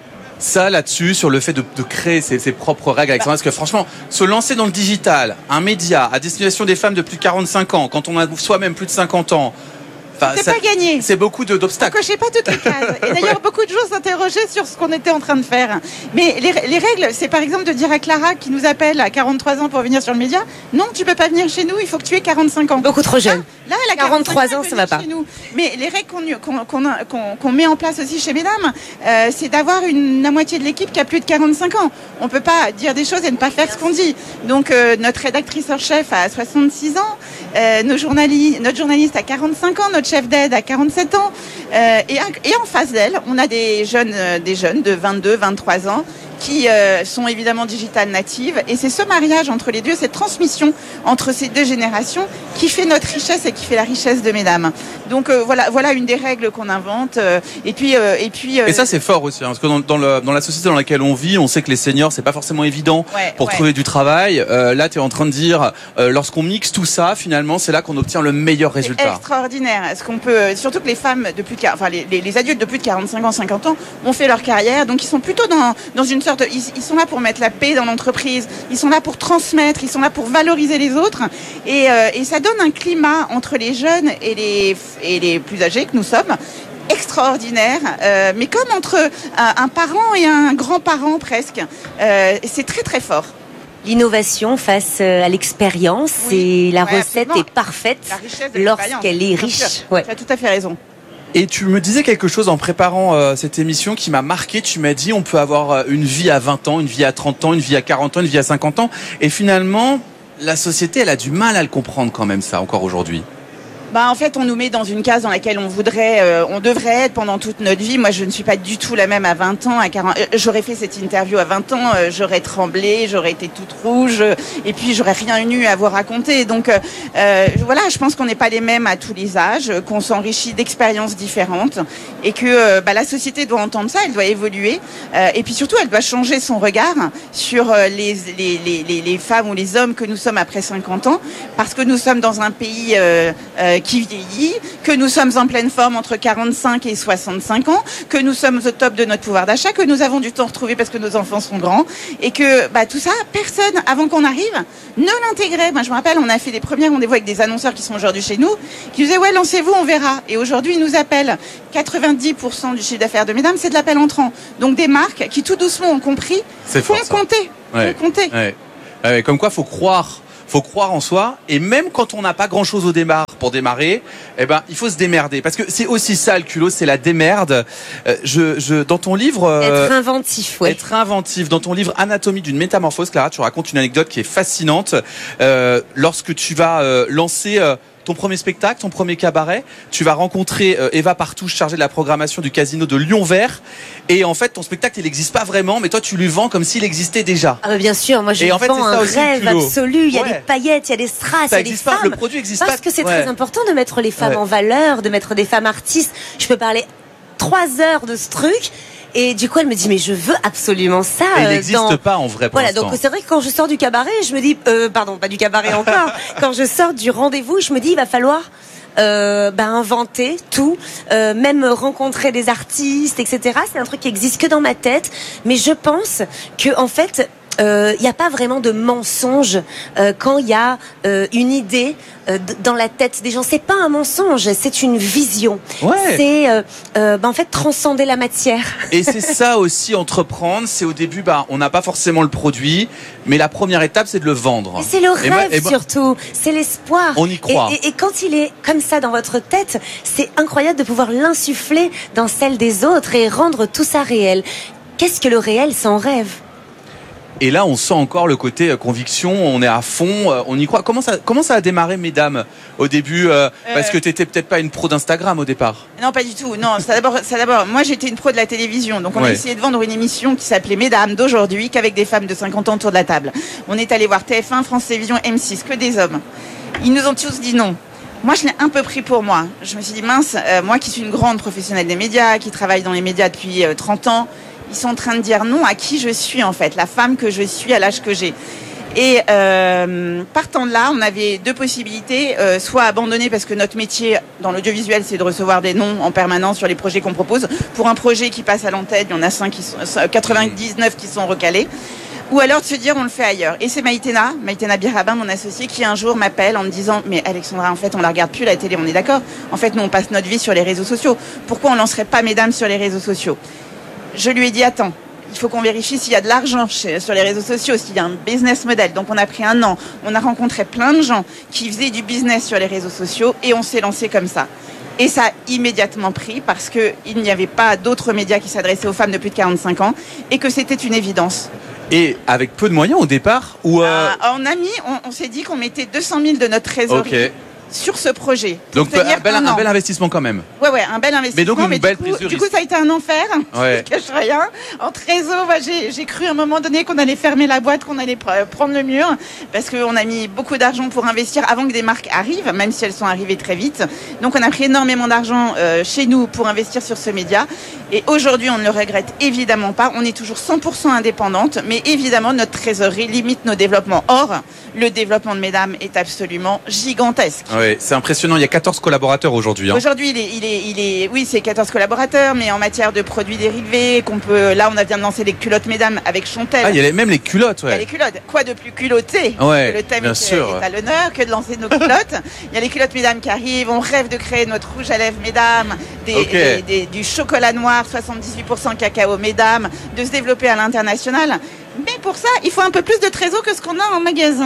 Ça là-dessus, sur le fait de, de créer ses, ses propres règles, Alexandra, parce que franchement, se lancer dans le digital, un média à destination des femmes de plus de quarante-cinq ans, quand on a soi-même plus de cinquante ans, c'est pas gagné. C'est beaucoup de, d'obstacles. On cochait pas toutes les cases. Et d'ailleurs, ouais. beaucoup de gens s'interrogeaient sur ce qu'on était en train de faire. Mais les, les règles, c'est par exemple de dire à Clara qui nous appelle à quarante-trois ans pour venir sur le média, non, tu peux pas venir chez nous, il faut que tu aies quarante-cinq ans. Beaucoup trop jeune. Là, là elle a quarante-trois ans, ça va pas. Nous. Mais les règles qu'on, qu'on, qu'on, qu'on, qu'on met en place aussi chez Mesdames, euh, c'est d'avoir une, la moitié de l'équipe qui a plus de quarante-cinq ans. On peut pas dire des choses et ne pas faire ce qu'on dit. Donc, euh, notre rédactrice en chef a soixante-six ans, euh, nos journalistes, notre journaliste a quarante-cinq ans, notre chef d'aide à quarante-sept ans, euh, et, et en face d'elle, on a des jeunes, euh, des jeunes de vingt-deux, vingt-trois ans qui euh, sont évidemment digital natives, et c'est ce mariage entre les deux, cette transmission entre ces deux générations qui fait notre richesse et qui fait la richesse de Mesdames. Donc euh, voilà, voilà une des règles qu'on invente, euh, et puis euh, et puis euh, et ça c'est fort aussi, hein, parce que dans, dans, le, dans la société dans laquelle on vit, on sait que les seniors c'est pas forcément évident ouais, pour ouais. trouver du travail. Euh, là tu es en train de dire euh, lorsqu'on mixe tout ça, finalement c'est là qu'on obtient le meilleur résultat. C'est extraordinaire. Est-ce qu'on peut, surtout que les femmes de plus de, enfin les, les, les adultes de plus de quarante-cinq ans, cinquante ans ont fait leur carrière, donc ils sont plutôt dans dans une sorte de, ils, ils sont là pour mettre la paix dans l'entreprise, ils sont là pour transmettre, ils sont là pour valoriser les autres, et, euh, et ça donne un climat entre les jeunes et les et les plus âgés que nous sommes extraordinaire, euh, mais comme entre un, un parent et un grand-parent presque. Euh, c'est très très fort. L'innovation face à l'expérience, oui, et la ouais, recette absolument. Est parfaite lorsqu'elle est riche. Ouais. Tu as tout à fait raison. Et tu me disais quelque chose en préparant euh, cette émission qui m'a marqué. Tu m'as dit on peut avoir une vie à vingt ans, une vie à trente ans, une vie à quarante ans, une vie à cinquante ans. Et finalement, la société, elle a du mal à le comprendre quand même, ça, encore aujourd'hui. Bah, en fait, on nous met dans une case dans laquelle on voudrait, euh, on devrait être pendant toute notre vie. Moi, je ne suis pas du tout la même à vingt ans, à quarante. Euh, j'aurais fait cette interview à vingt ans, euh, j'aurais tremblé, j'aurais été toute rouge, euh, et puis j'aurais rien eu à vous raconter. Donc, euh, euh, voilà, je pense qu'on n'est pas les mêmes à tous les âges, euh, qu'on s'enrichit d'expériences différentes, et que euh, bah, la société doit entendre ça, elle doit évoluer, euh, et puis surtout, elle doit changer son regard sur euh, les, les, les, les, les femmes ou les hommes que nous sommes après cinquante ans, parce que nous sommes dans un pays euh, euh, qui vieillit, que nous sommes en pleine forme entre quarante-cinq et soixante-cinq ans, que nous sommes au top de notre pouvoir d'achat, que nous avons du temps retrouvé parce que nos enfants sont grands, et que bah, tout ça, personne, avant qu'on arrive, ne l'intégrait. Moi, je me rappelle, on a fait des premiers rendez-vous avec des annonceurs qui sont aujourd'hui chez nous, qui disaient « Ouais, lancez-vous, on verra ». Et aujourd'hui, ils nous appellent. quatre-vingt-dix pour cent du chiffre d'affaires de Mesdames, c'est de l'appel entrant. Donc des marques qui, tout doucement, ont compris, c'est font fort, compter. Ouais. Font compter. Ouais. Ouais, comme quoi, faut croire. Faut croire en soi, et même quand on n'a pas grand chose au démarre pour démarrer, eh ben il faut se démerder, parce que c'est aussi ça le culot, c'est la démerde. Euh, je, je, dans ton livre, euh, être inventif, ouais. Être inventif. Dans ton livre Anatomie d'une métamorphose, Clara, tu racontes une anecdote qui est fascinante. Euh, lorsque tu vas euh, lancer euh, ton premier spectacle, ton premier cabaret, tu vas rencontrer euh, Eva Partouche, chargée de la programmation du casino de Lyon-Vert. Et en fait, ton spectacle, il n'existe pas vraiment, mais toi, tu lui vends comme s'il existait déjà. Ah bah bien sûr, moi je et en fait, vends un aussi, rêve absolu. Il y a ouais. des paillettes, il y a des strass, ça il y a des pas, femmes. Le produit existe Parce pas. que c'est ouais. très important de mettre les femmes ouais. en valeur, de mettre des femmes artistes. Je peux parler trois heures de ce truc. Et du coup, elle me dit, mais je veux absolument ça. Et il n'existe dans... pas en vrai pour Voilà, l'instant. donc c'est vrai que quand je sors du cabaret, je me dis, euh, pardon, pas du cabaret encore. Quand je sors du rendez-vous, je me dis, il va falloir euh, bah, inventer tout, euh, même rencontrer des artistes, et cetera. C'est un truc qui existe que dans ma tête. Mais je pense que en fait, il euh, n'y a pas vraiment de mensonge euh, quand il y a euh, une idée euh, d- dans la tête des gens. C'est pas un mensonge, c'est une vision. Ouais. C'est euh, euh, bah, en fait transcender la matière. Et c'est ça aussi, entreprendre. C'est au début, bah, on n'a pas forcément le produit, mais la première étape, c'est de le vendre. Et c'est le et rêve moi, et moi, surtout, c'est l'espoir. On y croit. Et, et, et quand il est comme ça dans votre tête, c'est incroyable de pouvoir l'insuffler dans celle des autres et rendre tout ça réel. Qu'est-ce que le réel sans rêve ? Et là, on sent encore le côté euh, conviction, on est à fond, euh, on y croit. Comment ça, comment ça a démarré, Mesdames, au début euh, Parce que tu n'étais peut-être pas une pro d'Instagram au départ. Non, pas du tout. Non, ça d'abord, ça d'abord. Moi, j'étais une pro de la télévision, donc on ouais. a essayé de vendre une émission qui s'appelait Mesdames d'aujourd'hui, qu'avec des femmes de cinquante ans autour de la table. On est allé voir T F un, France Télévisions, M six, que des hommes. Ils nous ont tous dit non. Moi, je l'ai un peu pris pour moi. Je me suis dit, mince, euh, moi qui suis une grande professionnelle des médias, qui travaille dans les médias depuis euh, trente ans, ils sont en train de dire non à qui je suis en fait, la femme que je suis à l'âge que j'ai. Et euh, partant de là, on avait deux possibilités, euh, soit abandonner parce que notre métier dans l'audiovisuel, c'est de recevoir des noms en permanence sur les projets qu'on propose. Pour un projet qui passe à l'antenne, il y en a cinq qui sont, quatre-vingt-dix-neuf qui sont recalés. Ou alors de se dire on le fait ailleurs. Et c'est Maïtena, Maïtena Birabin, mon associé, qui un jour m'appelle en me disant mais Alexandra, en fait on la regarde plus la télé, on est d'accord. En fait nous on passe notre vie sur les réseaux sociaux. Pourquoi on lancerait pas Mesdames sur les réseaux sociaux? Je lui ai dit attends, il faut qu'on vérifie s'il y a de l'argent chez, sur les réseaux sociaux, s'il y a un business model. Donc on a pris un an, on a rencontré plein de gens qui faisaient du business sur les réseaux sociaux et on s'est lancé comme ça. Et ça a immédiatement pris parce qu'il n'y avait pas d'autres médias qui s'adressaient aux femmes de plus de quarante-cinq ans et que c'était une évidence. Et avec peu de moyens au départ ou euh... euh, On a mis, on, on s'est dit qu'on mettait deux cent mille de notre trésorerie. Okay. Sur ce projet. Pour Donc un bel, un, un bel investissement quand même. Ouais ouais, un bel investissement. Mais donc une mais belle du coup, prise de du risque. coup ça a été un enfer. Ouais. Je cache rien. En trésor, bah, j'ai, j'ai cru à un moment donné qu'on allait fermer la boîte, qu'on allait pr- prendre le mur, parce qu'on a mis beaucoup d'argent pour investir avant que des marques arrivent, même si elles sont arrivées très vite. Donc on a pris énormément d'argent euh, chez nous pour investir sur ce média. Et aujourd'hui, on ne le regrette évidemment pas. On est toujours cent pour cent indépendante, mais évidemment notre trésorerie limite nos développements. Or, le développement de Mesdames est absolument gigantesque. Ouais, c'est impressionnant. Il y a quatorze collaborateurs aujourd'hui. Hein. Aujourd'hui, il est, il est, il est, oui, c'est quatorze collaborateurs, mais en matière de produits dérivés, qu'on peut, là, on a vient de lancer les culottes Mesdames avec Chantel. Ah, il y a les, même les culottes, ouais. Il y a les culottes. Quoi de plus culotté ouais, que le thème bien est, sûr. est à l'honneur que de lancer nos culottes. Il y a les culottes Mesdames qui arrivent. On rêve de créer notre rouge à lèvres Mesdames, des, okay. des, des, du chocolat noir, soixante-dix-huit pour cent cacao Mesdames, de se développer à l'international. Mais pour ça, il faut un peu plus de trésor que ce qu'on a en magasin.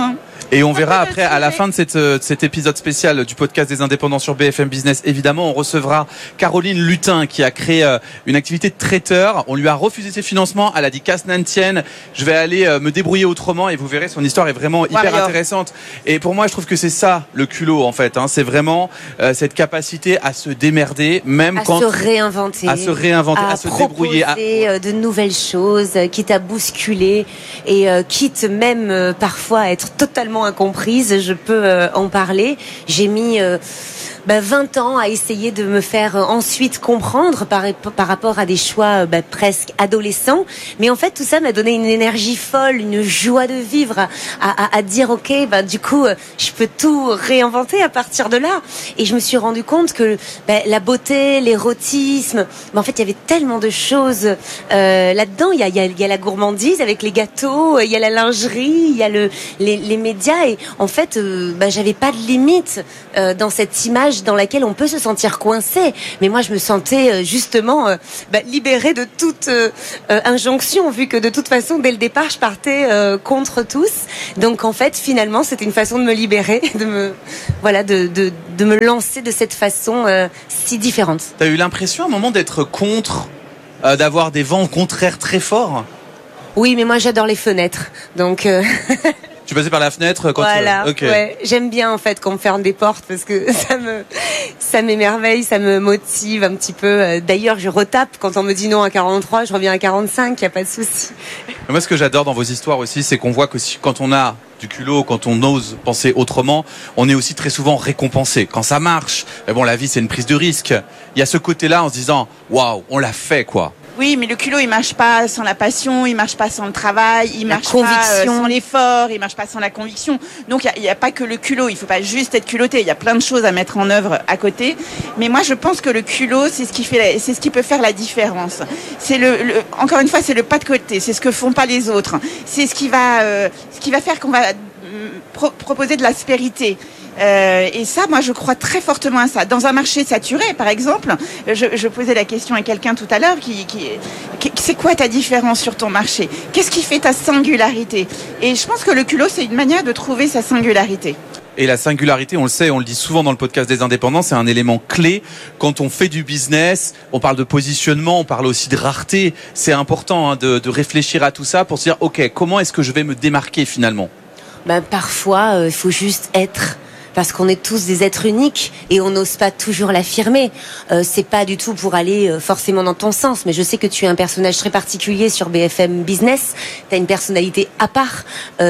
Et on verra après, à la fin de cette, euh, cet épisode spécial du podcast des indépendants sur B F M Business, évidemment, on recevra Caroline Lutin qui a créé euh, une activité de traiteur. On lui a refusé ses financements. Elle a dit qu'à ce n'en tienne, je vais aller euh, me débrouiller autrement. Et vous verrez, son histoire est vraiment hyper Warrior. intéressante. Et pour moi, je trouve que c'est ça le culot en fait. Hein. C'est vraiment euh, cette capacité à se démerder, même à quand se réinventer, à se réinventer, à, à se proposer débrouiller, à... de nouvelles choses, euh, quitte à bousculer et euh, quitte même euh, parfois à être totalement incomprise. Je peux euh, en parler. J'ai mis euh, bah, vingt ans à essayer de me faire euh, ensuite comprendre par, par rapport à des choix euh, bah, presque adolescents. Mais en fait, tout ça m'a donné une énergie folle, une joie de vivre, à, à, à dire ok, bah, du coup, euh, je peux tout réinventer à partir de là. Et je me suis rendu compte que bah, la beauté, l'érotisme, bah, en fait, il y avait tellement de choses euh, là-dedans. Il y a, il y, a, il y a la gourmandise avec les gâteaux, il y a la lingerie, il y a le, les, les médias. Et en fait, euh, bah, j'avais pas de limite euh, dans cette image dans laquelle on peut se sentir coincé. Mais moi, je me sentais euh, justement euh, bah, libérée de toute euh, euh, injonction, vu que de toute façon, dès le départ, je partais euh, contre tous. Donc, en fait, finalement, c'était une façon de me libérer, de me, voilà, de, de, de me lancer de cette façon euh, si différente. T'as eu l'impression à un moment d'être contre, euh, d'avoir des vents contraires très forts? Oui, mais moi, j'adore les fenêtres. Donc... Euh... Tu passais par la fenêtre quand voilà, tu... okay. Ouais, j'aime bien en fait qu'on me ferme des portes parce que ça me, ça m'émerveille, ça me motive un petit peu. D'ailleurs, je retape quand on me dit non à quarante-trois, je reviens à quarante-cinq, y a pas de souci. Moi, ce que j'adore dans vos histoires aussi, c'est qu'on voit que si, quand on a du culot, quand on ose penser autrement, on est aussi très souvent récompensé. Quand ça marche, mais bon, la vie c'est une prise de risque. Il y a ce côté-là en se disant, waouh, on l'a fait quoi. Oui, mais le culot, il marche pas sans la passion, il marche pas sans le travail, il la marche conviction. pas euh, sans l'effort, il marche pas sans la conviction. Donc, il n'y a, a pas que le culot, il faut pas juste être culotté, il y a plein de choses à mettre en œuvre à côté. Mais moi, je pense que le culot, c'est ce qui fait, la, c'est ce qui peut faire la différence. C'est le, le, encore une fois, c'est le pas de côté, c'est ce que font pas les autres. C'est ce qui va, euh, ce qui va faire qu'on va euh, pro- proposer de l'aspérité. Euh, et ça, moi, je crois très fortement à ça. Dans un marché saturé, par exemple, je, je posais la question à quelqu'un tout à l'heure, qui, qui, qui, c'est quoi ta différence sur ton marché? Qu'est-ce qui fait ta singularité? Et je pense que le culot, c'est une manière de trouver sa singularité. Et la singularité, on le sait, on le dit souvent dans le podcast des indépendants, c'est un élément clé. Quand on fait du business, on parle de positionnement, on parle aussi de rareté. C'est important hein, de, de réfléchir à tout ça pour se dire, ok, comment est-ce que je vais me démarquer finalement? Ben, parfois, il euh, faut juste être... Parce qu'on est tous des êtres uniques et on n'ose pas toujours l'affirmer. Euh, c'est pas du tout pour aller euh, forcément dans ton sens, mais je sais que tu es un personnage très particulier sur B F M Business. Tu as une personnalité à part.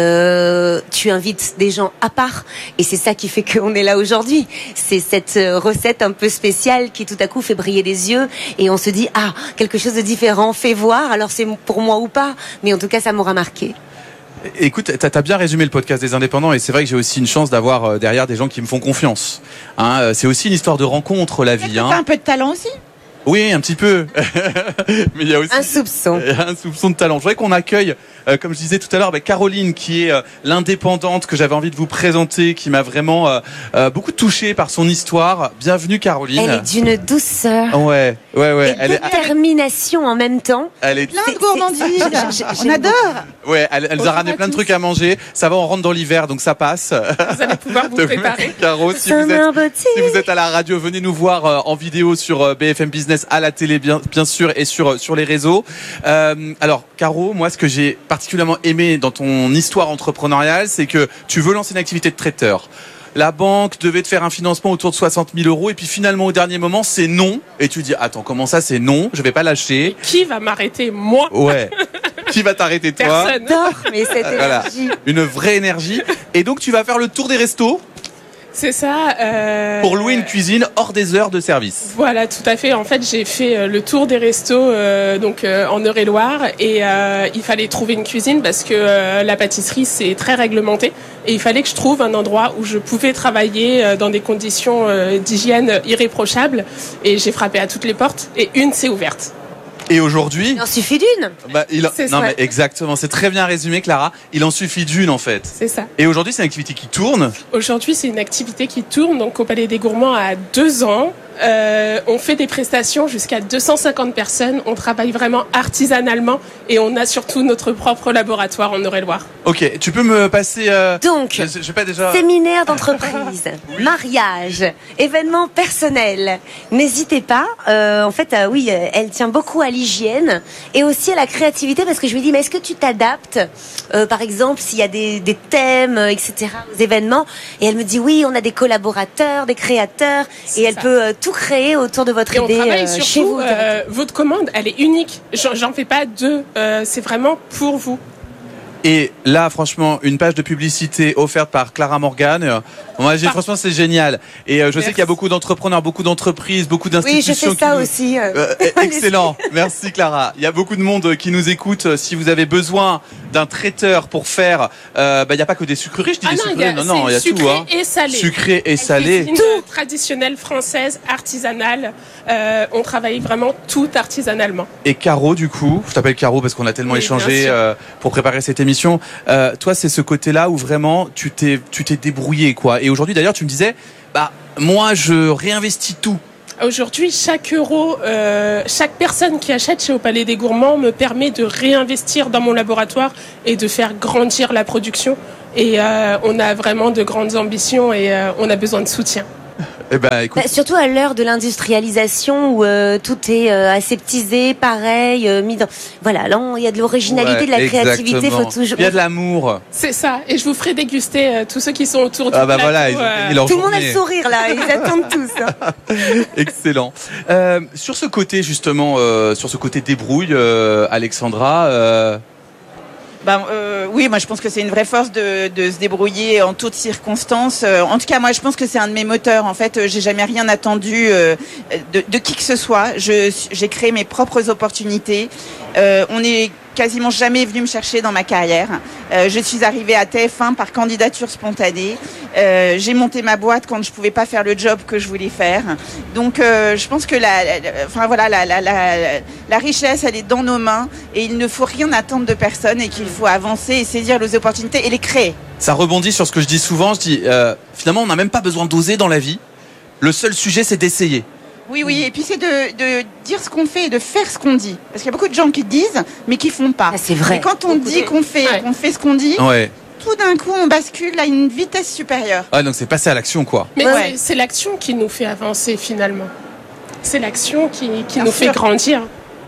Euh, tu invites des gens à part. Et c'est ça qui fait qu'on est là aujourd'hui. C'est cette euh, recette un peu spéciale qui tout à coup fait briller des yeux et on se dit, ah, quelque chose de différent, fais voir. Alors c'est pour moi ou pas, mais en tout cas, ça m'aura marqué. Écoute, t'as, t'as bien résumé le podcast des indépendants et c'est vrai que j'ai aussi une chance d'avoir euh, derrière des gens qui me font confiance. Hein, euh, c'est aussi une histoire de rencontre, la vie. T'as hein. un peu de talent aussi? Oui, un petit peu. Mais il y a aussi un soupçon. Un soupçon de talent. Je voudrais qu'on accueille, euh, comme je disais tout à l'heure, bah, Caroline, qui est euh, l'indépendante que j'avais envie de vous présenter, qui m'a vraiment euh, euh, beaucoup touché par son histoire. Bienvenue, Caroline. Elle est d'une douceur. Ouais, ouais, ouais. Et elle détermination est... en même temps. Elle est plein de gourmandise. On adore. Ouais, elle, elle nous a ramené plein de trucs à manger. Ça va, on rentre dans l'hiver, donc ça passe. Vous allez pouvoir vous préparer. Caro, si vous, êtes, si vous êtes à la radio, venez nous voir euh, en vidéo sur euh, B F M Business, à la télé bien, bien sûr et sur, sur les réseaux. Euh, alors Caro, moi ce que j'ai particulièrement aimé dans ton histoire entrepreneuriale, c'est que tu veux lancer une activité de traiteur. La banque devait te faire un financement autour de soixante mille euros et puis finalement au dernier moment c'est non. Et tu dis attends, comment ça c'est non? Je vais pas lâcher. Qui va m'arrêter? Moi? Ouais. Qui va t'arrêter toi? Personne. Mais cette énergie. Voilà. Une vraie énergie. Et donc tu vas faire le tour des restos. C'est ça. Euh... Pour louer une cuisine hors des heures de service. Voilà, tout à fait. En fait, j'ai fait le tour des restos euh, donc euh, en Eure-et-Loire et euh, il fallait trouver une cuisine parce que euh, la pâtisserie c'est très réglementé et il fallait que je trouve un endroit où je pouvais travailler euh, dans des conditions euh, d'hygiène irréprochables et j'ai frappé à toutes les portes et une s'est ouverte. Et aujourd'hui, il en suffit d'une. Bah, il en... C'est non ça. mais exactement, c'est très bien résumé, Clara. Il en suffit d'une en fait. C'est ça. Et aujourd'hui, c'est une activité qui tourne. Aujourd'hui, c'est une activité qui tourne donc au Palais des Gourmands à deux ans. Euh, on fait des prestations jusqu'à deux cent cinquante personnes. On travaille vraiment artisanalement et on a surtout notre propre laboratoire en Eure-et-Loire. Ok, tu peux me passer... Euh... Donc, je, je sais pas déjà... séminaire d'entreprise, oui. mariage, événements personnels. N'hésitez pas. Euh, en fait, euh, oui, elle tient beaucoup à l'hygiène et aussi à la créativité parce que je me dis, mais est-ce que tu t'adaptes, euh, par exemple, s'il y a des, des thèmes, et cetera, aux événements. Et elle me dit, oui, on a des collaborateurs, des créateurs, c'est et elle ça. peut euh, tout créer autour de votre et idée on travaille euh, surtout, chez vous. Euh, votre commande, elle est unique. J'en, j'en fais pas deux. Euh, c'est vraiment pour vous. Et là, franchement, une page de publicité offerte par Clara Morgan. Moi, j'ai, franchement, c'est génial. Et euh, je Merci. sais qu'il y a beaucoup d'entrepreneurs, beaucoup d'entreprises, beaucoup d'institutions. Oui, je fais ça qui aussi. Nous... Euh, excellent. Merci, Clara. Il y a beaucoup de monde qui nous écoute. Si vous avez besoin d'un traiteur pour faire, euh, bah, il n'y a pas que des sucreries. Je dis ah des non, sucreries. A, non, non, il y a sucré tout. Hein. Et salé. Sucré et Elle salé. C'est une traditionnelle française, artisanale. Euh, on travaille vraiment tout artisanalement. Et Caro, du coup, je t'appelle Caro parce qu'on a tellement oui, échangé euh, pour préparer cette émission. Euh, toi, c'est ce côté-là où vraiment tu t'es, tu t'es débrouillé, quoi. Et aujourd'hui, d'ailleurs, tu me disais, bah, moi, je réinvestis tout. Aujourd'hui, chaque euro, euh, chaque personne qui achète chez Au Palais des Gourmands me permet de réinvestir dans mon laboratoire et de faire grandir la production. Et euh, on a vraiment de grandes ambitions et euh, on a besoin de soutien. Eh ben, écoute... bah, surtout à l'heure de l'industrialisation où euh, tout est euh, aseptisé, pareil, euh, mis dans... Voilà, là, il y a de l'originalité, ouais, de la créativité. Faut toujours... Il y a de l'amour. C'est ça. Et je vous ferai déguster euh, tous ceux qui sont autour du ah bah plateau. Voilà, ils ont euh... leur Tout journée. le monde a le sourire, là. Ils attendent tous. Hein. Excellent. Euh, sur ce côté, justement, euh, sur ce côté débrouille, euh, Alexandra... Euh... Ben, euh, oui, moi je pense que c'est une vraie force de, de se débrouiller en toutes circonstances. Euh, en tout cas, moi je pense que c'est un de mes moteurs. En fait, euh, j'ai jamais rien attendu euh, de, de qui que ce soit. Je, j'ai créé mes propres opportunités. Euh, on est quasiment jamais venu me chercher dans ma carrière. Euh, je suis arrivée à T F un par candidature spontanée. Euh, j'ai monté ma boîte quand je pouvais pas faire le job que je voulais faire. Donc, euh, je pense que la, la, la enfin voilà, la, la, la, la richesse, elle est dans nos mains et il ne faut rien attendre de personne et qu'il faut avancer et saisir les opportunités et les créer. Ça rebondit sur ce que je dis souvent. Je dis, euh, finalement, on n'a même pas besoin d'oser dans la vie. Le seul sujet, c'est d'essayer. Oui, oui, et puis c'est de, de dire ce qu'on fait et de faire ce qu'on dit. Parce qu'il y a beaucoup de gens qui disent, mais qui font pas. Ah, c'est vrai. Et quand on beaucoup dit de... qu'on fait, ouais. qu'on fait ce qu'on dit, ouais. tout d'un coup, on bascule à une vitesse supérieure. Ah, donc c'est passer à l'action, quoi. Mais ouais. c'est, c'est l'action qui nous fait avancer, finalement. C'est l'action qui, qui nous sûr. fait grandir.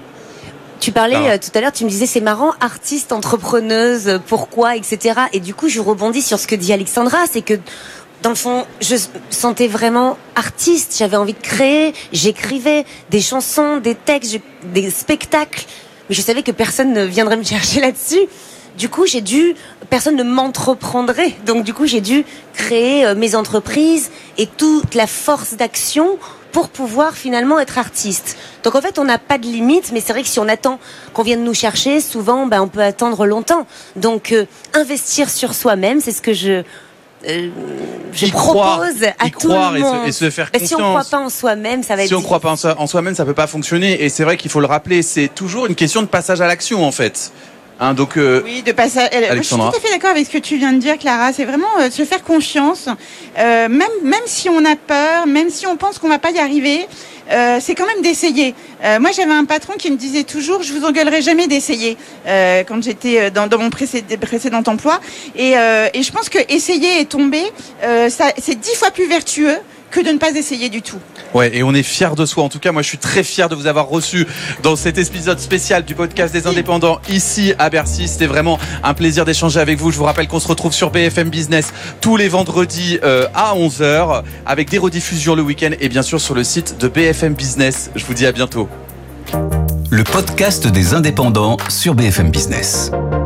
Tu parlais euh, tout à l'heure, tu me disais c'est marrant, artiste, entrepreneuse, pourquoi, et cetera. Et du coup, je rebondis sur ce que dit Alexandra, c'est que dans le fond, je me sentais vraiment artiste. J'avais envie de créer. J'écrivais des chansons, des textes, des spectacles. Mais je savais que personne ne viendrait me chercher là-dessus. Du coup, j'ai dû, personne ne m'entreprendrait. Donc, du coup, j'ai dû créer mes entreprises et toute la force d'action pour pouvoir finalement être artiste. Donc, en fait, on n'a pas de limite, mais c'est vrai que si on attend qu'on vienne nous chercher, souvent, ben, on peut attendre longtemps. Donc, euh, investir sur soi-même, c'est ce que je... Euh, je y propose croire, à y tout le monde. Et se, et se faire bah, confiance. Si on ne croit pas en soi-même, ça va si être Si on ne croit pas en, so- en soi-même, ça ne peut pas fonctionner. Et c'est vrai qu'il faut le rappeler, c'est toujours une question de passage à l'action, en fait. Hein, donc, euh, oui, de passage. Je suis tout à fait d'accord avec ce que tu viens de dire, Clara. C'est vraiment euh, se faire confiance, euh, même même si on a peur, même si on pense qu'on va pas y arriver. Euh, c'est quand même d'essayer. Euh, moi, j'avais un patron qui me disait toujours, je vous engueulerai jamais d'essayer, euh, quand j'étais dans, dans mon précédent, précédent emploi. Et, euh, et je pense que essayer et tomber, euh, ça, c'est dix fois plus vertueux que de ne pas essayer du tout. Ouais, et on est fiers de soi. En tout cas, moi, je suis très fier de vous avoir reçu dans cet épisode spécial du podcast des indépendants ici à Bercy. C'était vraiment un plaisir d'échanger avec vous. Je vous rappelle qu'on se retrouve sur B F M Business tous les vendredis euh, à onze heures avec des rediffusions le week-end et bien sûr sur le site de B F M Business. Je vous dis à bientôt. Le podcast des indépendants sur B F M Business.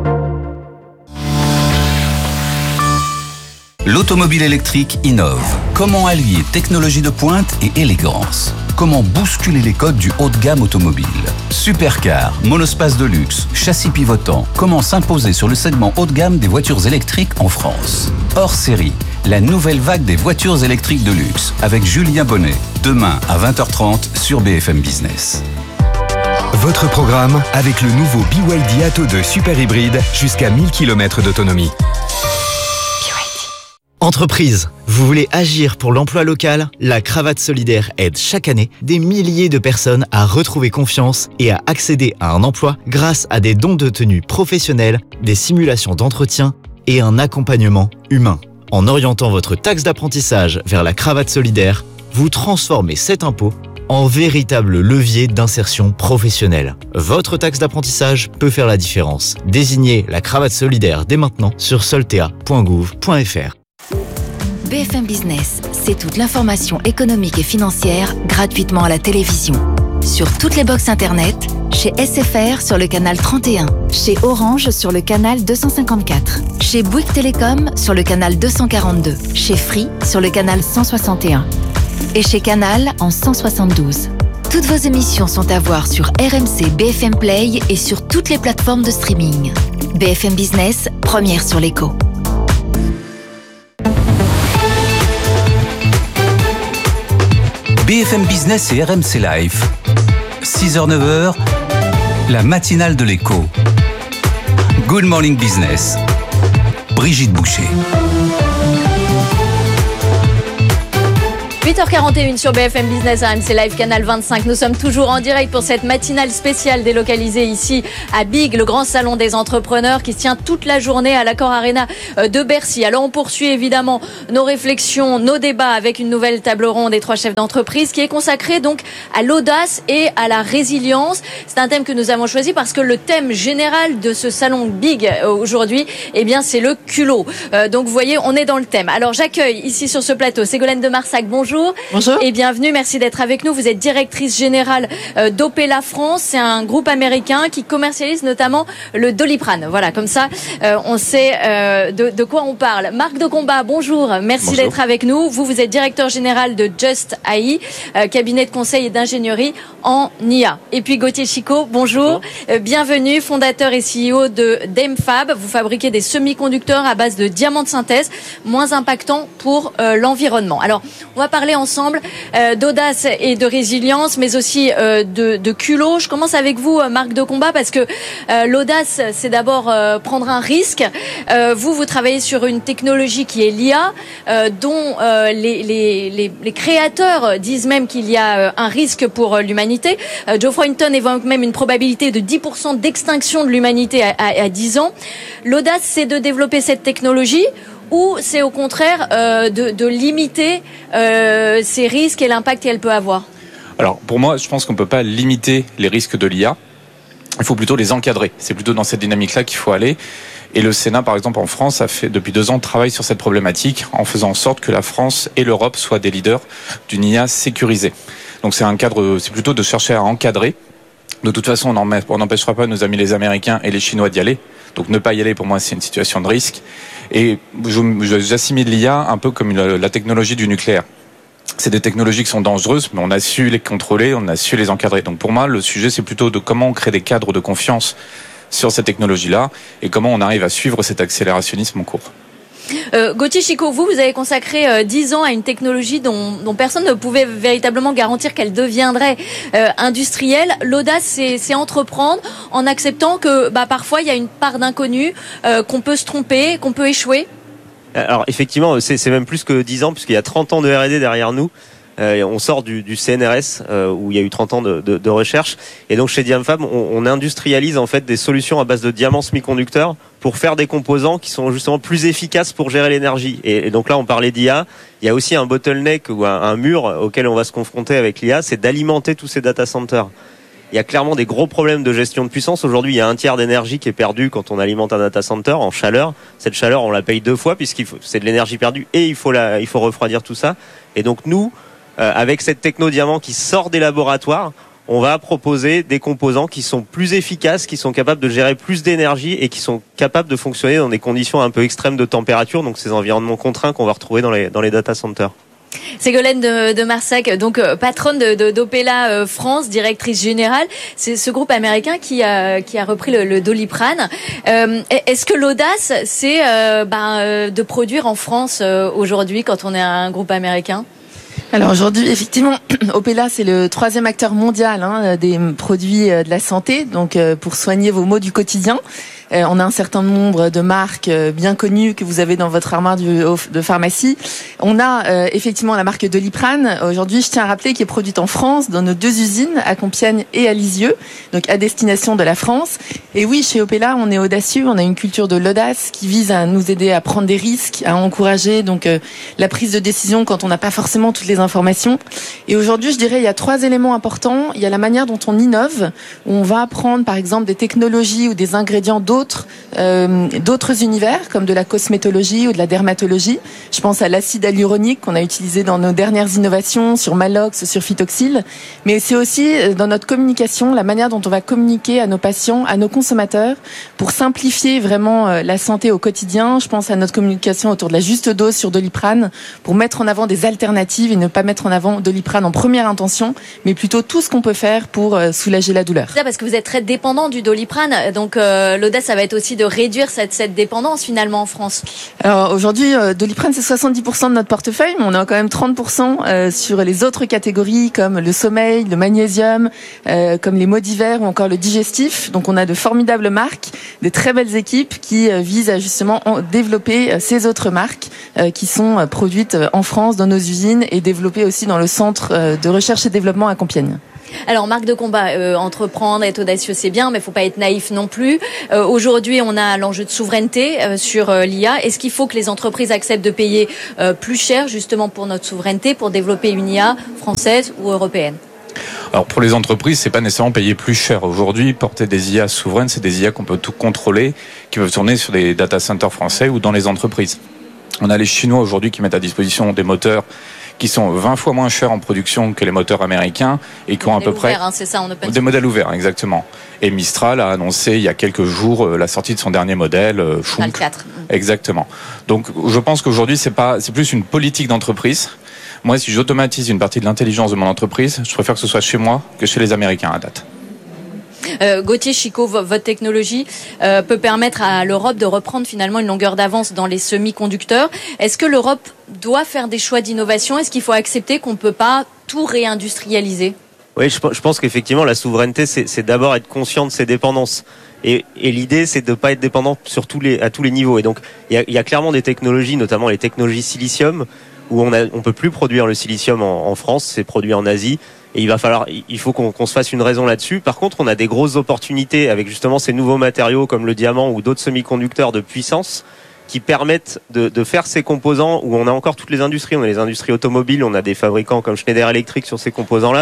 L'automobile électrique innove. Comment allier technologie de pointe et élégance? Comment bousculer les codes du haut de gamme automobile? Supercar, monospace de luxe, châssis pivotant. Comment s'imposer sur le segment haut de gamme des voitures électriques en France? Hors série, la nouvelle vague des voitures électriques de luxe avec Julien Bonnet. Demain à vingt heures trente sur B F M Business. Votre programme avec le nouveau B Y D Atto deux super hybride jusqu'à mille kilomètres d'autonomie. Entreprise, vous voulez agir pour l'emploi local? La Cravate Solidaire aide chaque année des milliers de personnes à retrouver confiance et à accéder à un emploi grâce à des dons de tenue professionnels, des simulations d'entretien et un accompagnement humain. En orientant votre taxe d'apprentissage vers la Cravate Solidaire, vous transformez cet impôt en véritable levier d'insertion professionnelle. Votre taxe d'apprentissage peut faire la différence. Désignez la Cravate Solidaire dès maintenant sur soltea point gouv point f r. B F M Business, c'est toute l'information économique et financière gratuitement à la télévision. Sur toutes les box internet, chez S F R sur le canal trente et un, chez Orange sur le canal deux cent cinquante-quatre, chez Bouygues Télécom sur le canal deux cent quarante-deux, chez Free sur le canal cent soixante et un et chez Canal en cent soixante-douze. Toutes vos émissions sont à voir sur R M C B F M Play et sur toutes les plateformes de streaming. B F M Business, première sur l'écho. B F M Business et R M C Live. six heures neuf heures, la matinale de l'écho. Good Morning Business. Brigitte Boucher. huit heures quarante et une sur B F M Business, R M C Live, canal vingt-cinq. Nous sommes toujours en direct pour cette matinale spéciale délocalisée ici à Big, le grand salon des entrepreneurs qui se tient toute la journée à l'Accor Arena de Bercy. Alors on poursuit évidemment nos réflexions, nos débats avec une nouvelle table ronde des trois chefs d'entreprise qui est consacrée donc à l'audace et à la résilience. C'est un thème que nous avons choisi parce que le thème général de ce salon Big aujourd'hui, eh bien c'est le culot. Euh, donc vous voyez, on est dans le thème. Alors j'accueille ici sur ce plateau Ségolène de Marsac. Bonjour. Bonjour. Et bienvenue, merci d'être avec nous. Vous êtes directrice générale d'Opella France. C'est un groupe américain qui commercialise notamment le Doliprane. Voilà, comme ça, euh, on sait euh, de, de quoi on parle. Marc de Combat, bonjour. Merci bonjour. D'être avec nous. Vous, vous êtes directeur général de Just A I, euh, cabinet de conseil et d'ingénierie en I A. Et puis Gauthier Chicot, bonjour. bonjour. Euh, bienvenue, fondateur et C E O de Demfab. Vous fabriquez des semi-conducteurs à base de diamants de synthèse, moins impactants pour euh, l'environnement. Alors, on va parler ensemble euh, d'audace et de résilience, mais aussi euh, de, de culot. Je commence avec vous, Marc de Combat, parce que euh, l'audace, c'est d'abord euh, prendre un risque. Euh, vous, vous travaillez sur une technologie qui est l'I A, euh, dont euh, les, les, les, les créateurs disent même qu'il y a euh, un risque pour euh, l'humanité. Euh, Geoffroy Hinton évoque même une probabilité de dix pour cent d'extinction de l'humanité à, à, à dix ans. L'audace, c'est de développer cette technologie, ou c'est au contraire euh, de, de limiter euh, ces risques et l'impact qu'elle peut avoir? Alors pour moi, je pense qu'on ne peut pas limiter les risques de l'I A. Il faut plutôt les encadrer. C'est plutôt dans cette dynamique-là qu'il faut aller. Et le Sénat, par exemple, en France, a fait depuis deux ans travaille sur cette problématique en faisant en sorte que la France et l'Europe soient des leaders d'une I A sécurisée. Donc c'est un cadre, c'est plutôt de chercher à encadrer. De toute façon, on n'empêchera pas nos amis les Américains et les Chinois d'y aller. Donc ne pas y aller, pour moi, c'est une situation de risque. Et j'assimile l'I A un peu comme une, la technologie du nucléaire. C'est des technologies qui sont dangereuses, mais on a su les contrôler, on a su les encadrer. Donc pour moi, le sujet, c'est plutôt de comment on crée des cadres de confiance sur cette technologie-là et comment on arrive à suivre cet accélérationnisme en cours. Euh, Gauthier Chicot, vous, vous avez consacré euh, dix ans à une technologie dont, dont personne ne pouvait véritablement garantir qu'elle deviendrait euh, industrielle. L'audace, c'est, c'est entreprendre en acceptant que bah, parfois il y a une part d'inconnu, euh, qu'on peut se tromper, qu'on peut échouer. Alors effectivement, c'est, c'est même plus que dix ans, puisqu'il y a trente ans de R et D derrière nous. Euh, on sort du, du C N R S euh, où il y a eu trente ans de, de, de recherche, et donc chez Diamfab on, on industrialise en fait des solutions à base de diamants semi-conducteurs pour faire des composants qui sont justement plus efficaces pour gérer l'énergie. Et, et donc là on parlait d'I A, il y a aussi un bottleneck ou un, un mur auquel on va se confronter avec l'I A, c'est d'alimenter tous ces data centers. Il y a clairement des gros problèmes de gestion de puissance. Aujourd'hui, il y a un tiers d'énergie qui est perdu quand on alimente un data center en chaleur. Cette chaleur, on la paye deux fois puisqu'il faut, c'est de l'énergie perdue et il faut la, il faut refroidir tout ça. Et donc nous, Euh, avec cette techno-diamant qui sort des laboratoires, on va proposer des composants qui sont plus efficaces, qui sont capables de gérer plus d'énergie et qui sont capables de fonctionner dans des conditions un peu extrêmes de température, donc ces environnements contraints qu'on va retrouver dans les, dans les data centers. Ségolène de, de Marsac, donc euh, patronne de, de, d'Opella euh, France, directrice générale. C'est ce groupe américain qui a, qui a repris le, le Doliprane. Euh, est-ce que l'audace, c'est euh, ben, euh, de produire en France euh, aujourd'hui quand on est un groupe américain ? Alors aujourd'hui, effectivement, Opella, c'est le troisième acteur mondial hein, des produits de la santé, donc euh, pour soigner vos maux du quotidien. Euh, on a un certain nombre de marques euh, bien connues que vous avez dans votre armoire du, de pharmacie. On a euh, effectivement la marque Doliprane. Aujourd'hui, je tiens à rappeler, qui est produite en France dans nos deux usines, à Compiègne et à Lisieux, donc à destination de la France. Et oui, chez Opella, on est audacieux. On a une culture de l'audace qui vise à nous aider à prendre des risques, à encourager donc euh, la prise de décision quand on n'a pas forcément toutes les informations. Et aujourd'hui, je dirais, il y a trois éléments importants. Il y a la manière dont on innove, où on va prendre par exemple des technologies ou des ingrédients d'autres euh, d'autres univers, comme de la cosmétologie ou de la dermatologie. Je pense à l'acide hyaluronique qu'on a utilisé dans nos dernières innovations sur Malox, sur Phytoxil. Mais c'est aussi dans notre communication, la manière dont on va communiquer à nos patients, à nos consommateurs, pour simplifier vraiment la santé au quotidien. Je pense à notre communication autour de la juste dose sur Doliprane, pour mettre en avant des alternatives et ne pas mettre en avant Doliprane en première intention, mais plutôt tout ce qu'on peut faire pour soulager la douleur. C'est ça, parce que vous êtes très dépendant du Doliprane, donc euh, l'audace, ça va être aussi de réduire cette, cette dépendance finalement en France. Alors aujourd'hui, euh, Doliprane, c'est soixante-dix pour cent de notre portefeuille, mais on a quand même trente pour cent euh, sur les autres catégories comme le sommeil, le magnésium, euh, comme les maux d'hiver ou encore le digestif. Donc on a de formidables marques, des très belles équipes qui euh, visent à justement en développer euh, ces autres marques euh, qui sont euh, produites en France dans nos usines et développées aussi dans le centre euh, de recherche et développement à Compiègne. Alors, marque de combat, euh, entreprendre, être audacieux, c'est bien, mais il ne faut pas être naïf non plus. Euh, aujourd'hui, on a l'enjeu de souveraineté euh, sur euh, l'I A. Est-ce qu'il faut que les entreprises acceptent de payer euh, plus cher, justement, pour notre souveraineté, pour développer une I A française ou européenne ? Alors pour les entreprises, c'est pas nécessairement payer plus cher. Aujourd'hui, porter des I A souveraines, c'est des I A qu'on peut tout contrôler, qui peuvent tourner sur des data centers français ou dans les entreprises. On a les Chinois aujourd'hui qui mettent à disposition des moteurs qui sont vingt fois moins chers en production que les moteurs américains et qui ont à peu près hein, c'est ça, en open des modèles ouverts, exactement. Et Mistral a annoncé il y a quelques jours euh, la sortie de son dernier modèle, euh, Schunk. quatre. Exactement. Donc je pense qu'aujourd'hui c'est pas, c'est plus une politique d'entreprise. Moi, si j'automatise une partie de l'intelligence de mon entreprise, je préfère que ce soit chez moi que chez les Américains à date. Euh, Gauthier Chicot, votre technologie euh, peut permettre à l'Europe de reprendre finalement une longueur d'avance dans les semi-conducteurs. Est-ce que l'Europe doit faire des choix d'innovation ? Est-ce qu'il faut accepter qu'on ne peut pas tout réindustrialiser ? Oui, je, je pense qu'effectivement, la souveraineté, c'est, c'est d'abord être conscient de ses dépendances. Et, et l'idée, c'est de ne pas être dépendant sur tous les, à tous les niveaux. Et donc, il y, y a clairement des technologies, notamment les technologies silicium, où on ne on peut plus produire le silicium en, en France, c'est produit en Asie. Et il va falloir, il faut qu'on, qu'on se fasse une raison là-dessus. Par contre, on a des grosses opportunités avec justement ces nouveaux matériaux comme le diamant ou d'autres semi-conducteurs de puissance qui permettent de, de faire ces composants où on a encore toutes les industries. On a les industries automobiles, on a des fabricants comme Schneider Electric sur ces composants-là.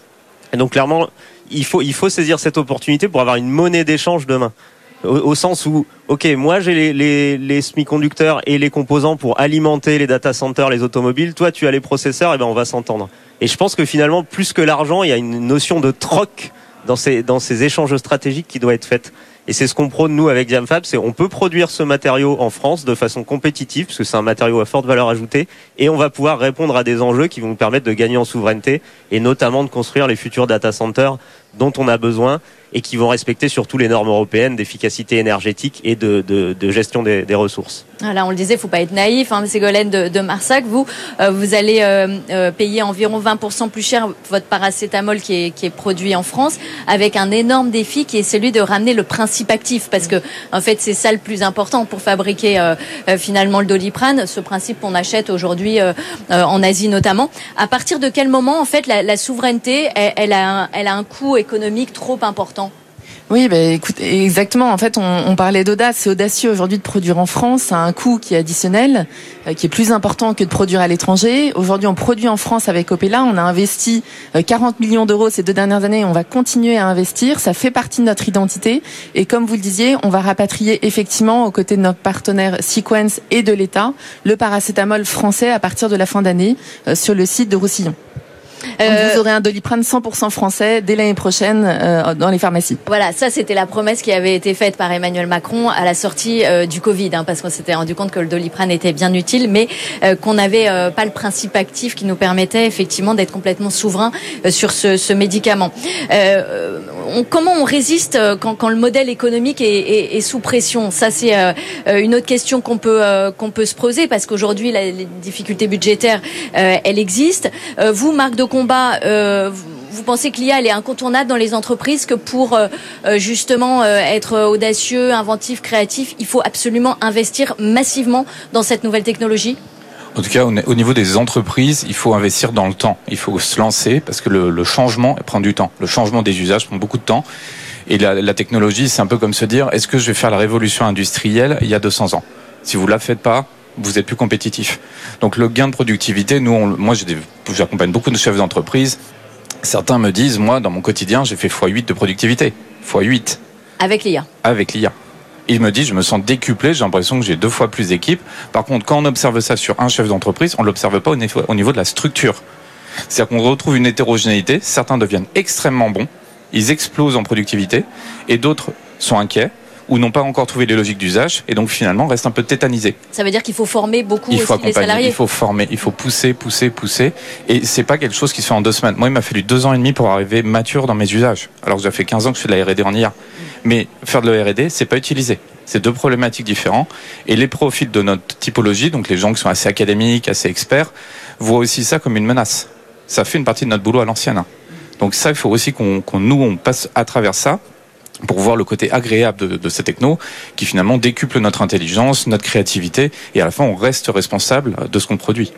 Et donc clairement, il faut, il faut saisir cette opportunité pour avoir une monnaie d'échange demain. Au, au sens où, ok, moi j'ai les, les, les semi-conducteurs et les composants pour alimenter les data centers, les automobiles. Toi, tu as les processeurs, et ben on va s'entendre. Et je pense que finalement, plus que l'argent, il y a une notion de troc dans ces, dans ces échanges stratégiques qui doit être faite. Et c'est ce qu'on prône, nous, avec Diamfab, c'est on peut produire ce matériau en France de façon compétitive, parce que c'est un matériau à forte valeur ajoutée, et on va pouvoir répondre à des enjeux qui vont nous permettre de gagner en souveraineté, et notamment de construire les futurs data centers dont on a besoin, et qui vont respecter surtout les normes européennes d'efficacité énergétique et de, de, de gestion des, des ressources. Là, on le disait, il ne faut pas être naïf. Hein, Ségolène de, de Marsac, vous, euh, vous allez euh, euh, payer environ vingt pour cent plus cher votre paracétamol qui est, qui est produit en France, avec un énorme défi qui est celui de ramener le principe actif, parce que en fait, c'est ça le plus important pour fabriquer euh, euh, finalement le Doliprane, ce principe qu'on achète aujourd'hui euh, euh, en Asie notamment. À partir de quel moment, en fait, la, la souveraineté, elle, elle, a un, elle a un coût économique trop important ? Oui, bah, écoute, exactement. En fait, on, on parlait d'audace. C'est audacieux aujourd'hui de produire en France à un coût qui est additionnel, euh, qui est plus important que de produire à l'étranger. Aujourd'hui, on produit en France avec Opella. On a investi euh, quarante millions d'euros ces deux dernières années. On va continuer à investir. Ça fait partie de notre identité. Et comme vous le disiez, on va rapatrier effectivement, aux côtés de notre partenaire Sequence et de l'État, le paracétamol français à partir de la fin d'année euh, sur le site de Roussillon. Donc euh, vous aurez un Doliprane cent pour cent français dès l'année prochaine euh, dans les pharmacies. Voilà, ça c'était la promesse qui avait été faite par Emmanuel Macron à la sortie euh, du Covid, hein, parce qu'on s'était rendu compte que le Doliprane était bien utile, mais euh, qu'on n'avait euh, pas le principe actif qui nous permettait effectivement d'être complètement souverain euh, sur ce, ce médicament. Euh, on, comment on résiste quand, quand le modèle économique est, est, est sous pression ? Ça c'est euh, une autre question qu'on peut euh, qu'on peut se poser, parce qu'aujourd'hui la, les difficultés budgétaires euh, elles existent. Euh, vous, marque de combat, euh, vous pensez que l'I A elle est incontournable dans les entreprises, que pour euh, justement euh, être audacieux, inventif, créatif, il faut absolument investir massivement dans cette nouvelle technologie? En tout cas, au niveau des entreprises, il faut investir dans le temps. Il faut se lancer parce que le, le changement prend du temps. Le changement des usages prend beaucoup de temps. Et la, la technologie, c'est un peu comme se dire, est-ce que je vais faire la révolution industrielle il y a deux cents ans? Si vous la faites pas, vous êtes plus compétitif. Donc le gain de productivité, nous, on, moi, j'ai des, j'accompagne beaucoup de chefs d'entreprise. Certains me disent, moi, dans mon quotidien, j'ai fait fois huit de productivité. fois huit. Avec l'I A. Avec l'I A. Il me dit, je me sens décuplé, j'ai l'impression que j'ai deux fois plus d'équipes. Par contre, quand on observe ça sur un chef d'entreprise, on ne l'observe pas au niveau, au niveau de la structure. C'est-à-dire qu'on retrouve une hétérogénéité, certains deviennent extrêmement bons, ils explosent en productivité, et d'autres sont inquiets, ou n'ont pas encore trouvé les logiques d'usage, et donc finalement restent un peu tétanisés. Ça veut dire qu'il faut former beaucoup il faut aussi les salariés. Il faut former, il faut pousser, pousser, pousser, et c'est pas quelque chose qui se fait en deux semaines. Moi, il m'a fallu deux ans et demi pour arriver mature dans mes usages, alors que j'ai fait quinze ans que je fais de la R et D en I A. Mais faire de la R et D, c'est pas utiliser. C'est deux problématiques différentes. Et les profils de notre typologie, donc les gens qui sont assez académiques, assez experts, voient aussi ça comme une menace. Ça fait une partie de notre boulot à l'ancienne. Donc ça, il faut aussi qu'on, qu'on nous, on passe à travers ça pour voir le côté agréable de, de ces technos qui finalement décuple notre intelligence, notre créativité, et à la fin, on reste responsable de ce qu'on produit.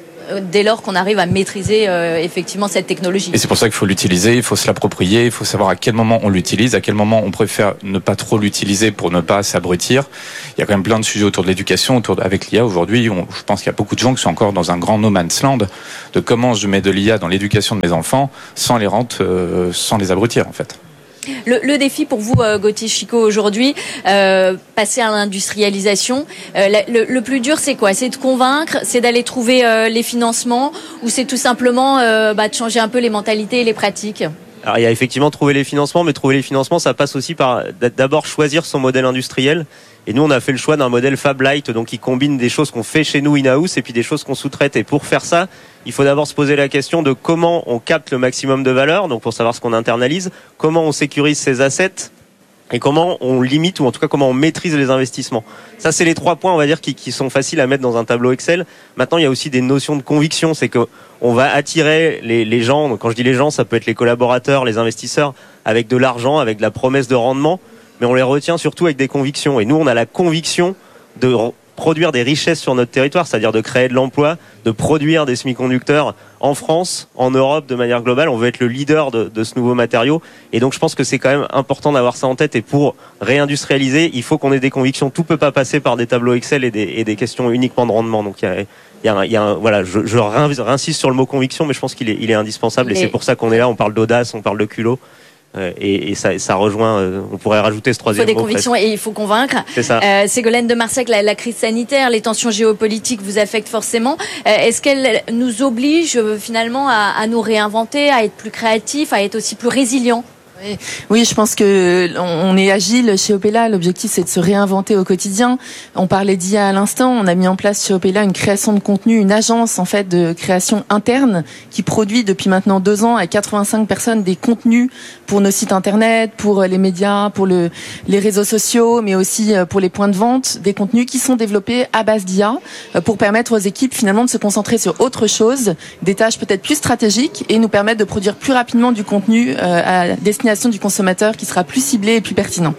Dès lors qu'on arrive à maîtriser euh, effectivement cette technologie. Et c'est pour ça qu'il faut l'utiliser, il faut se l'approprier, il faut savoir à quel moment on l'utilise, à quel moment on préfère ne pas trop l'utiliser pour ne pas s'abrutir. Il y a quand même plein de sujets autour de l'éducation, autour de, avec l'I A aujourd'hui. On, je pense qu'il y a beaucoup de gens qui sont encore dans un grand no man's land de comment je mets de l'I A dans l'éducation de mes enfants sans les rendre, euh, sans les abrutir en fait. Le, le défi pour vous, euh, Gauthier Chicot, aujourd'hui, euh, passer à l'industrialisation, euh, le, le plus dur, c'est quoi? C'est de convaincre, c'est d'aller trouver euh, les financements, ou c'est tout simplement euh, bah, de changer un peu les mentalités et les pratiques? Alors il y a effectivement trouver les financements, mais trouver les financements, ça passe aussi par d'abord choisir son modèle industriel. Et nous, on a fait le choix d'un modèle Fab Light, donc qui combine des choses qu'on fait chez nous in-house et puis des choses qu'on sous-traite. Et pour faire ça, il faut d'abord se poser la question de comment on capte le maximum de valeur, donc pour savoir ce qu'on internalise, comment on sécurise ses assets et comment on limite, ou en tout cas comment on maîtrise les investissements. Ça, c'est les trois points, on va dire, qui, qui sont faciles à mettre dans un tableau Excel. Maintenant, il y a aussi des notions de conviction, c'est que on va attirer les, les gens, donc quand je dis les gens, ça peut être les collaborateurs, les investisseurs, avec de l'argent, avec de la promesse de rendement, mais on les retient surtout avec des convictions. Et nous, on a la conviction de produire des richesses sur notre territoire, c'est-à-dire de créer de l'emploi, de produire des semi-conducteurs en France, en Europe, de manière globale. On veut être le leader de, de ce nouveau matériau. Et donc, je pense que c'est quand même important d'avoir ça en tête. Et pour réindustrialiser, il faut qu'on ait des convictions. Tout peut pas passer par des tableaux Excel et des, et des questions uniquement de rendement. Donc, il y a, il y a, un, il y a un, voilà, je, je réinsiste sur le mot conviction, mais je pense qu'il est, il est indispensable. Mais... Et c'est pour ça qu'on est là. On parle d'audace, on parle de culot. Et, et ça, ça rejoint, euh, on pourrait rajouter ce troisième mot. Il faut des convictions presque. Et il faut convaincre. C'est ça. Euh, Ségolène de Marsac, la, la crise sanitaire, les tensions géopolitiques vous affectent forcément. Euh, est-ce qu'elle nous oblige euh, finalement à, à nous réinventer, à être plus créatifs, à être aussi plus résilients? Oui. oui, je pense que on est agile chez Opella. L'objectif, c'est de se réinventer au quotidien. On parlait d'I A à l'instant. On a mis en place chez Opella une création de contenu, une agence en fait de création interne qui produit depuis maintenant deux ans à quatre-vingt-cinq personnes des contenus pour nos sites internet, pour les médias, pour le, les réseaux sociaux, mais aussi pour les points de vente, des contenus qui sont développés à base d'I A pour permettre aux équipes finalement de se concentrer sur autre chose, des tâches peut-être plus stratégiques et nous permettre de produire plus rapidement du contenu à destination du consommateur qui sera plus ciblé et plus pertinent.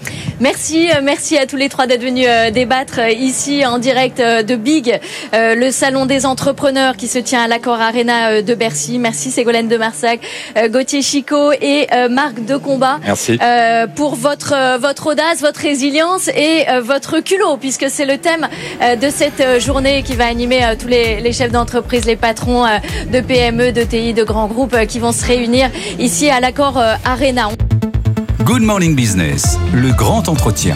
Merci, merci à tous les trois d'être venus débattre ici en direct de Big, le salon des entrepreneurs qui se tient à l'Accor Arena de Bercy. Merci Ségolène de Marsac, Gauthier Chicot et Marc Decombat. Merci. Pour votre, votre audace, votre résilience et votre culot, puisque c'est le thème de cette journée qui va animer tous les, les chefs d'entreprise, les patrons de P M E, de T I, de grands groupes qui vont se réunir ici à l'Accor Arena. Good Morning Business, le grand entretien.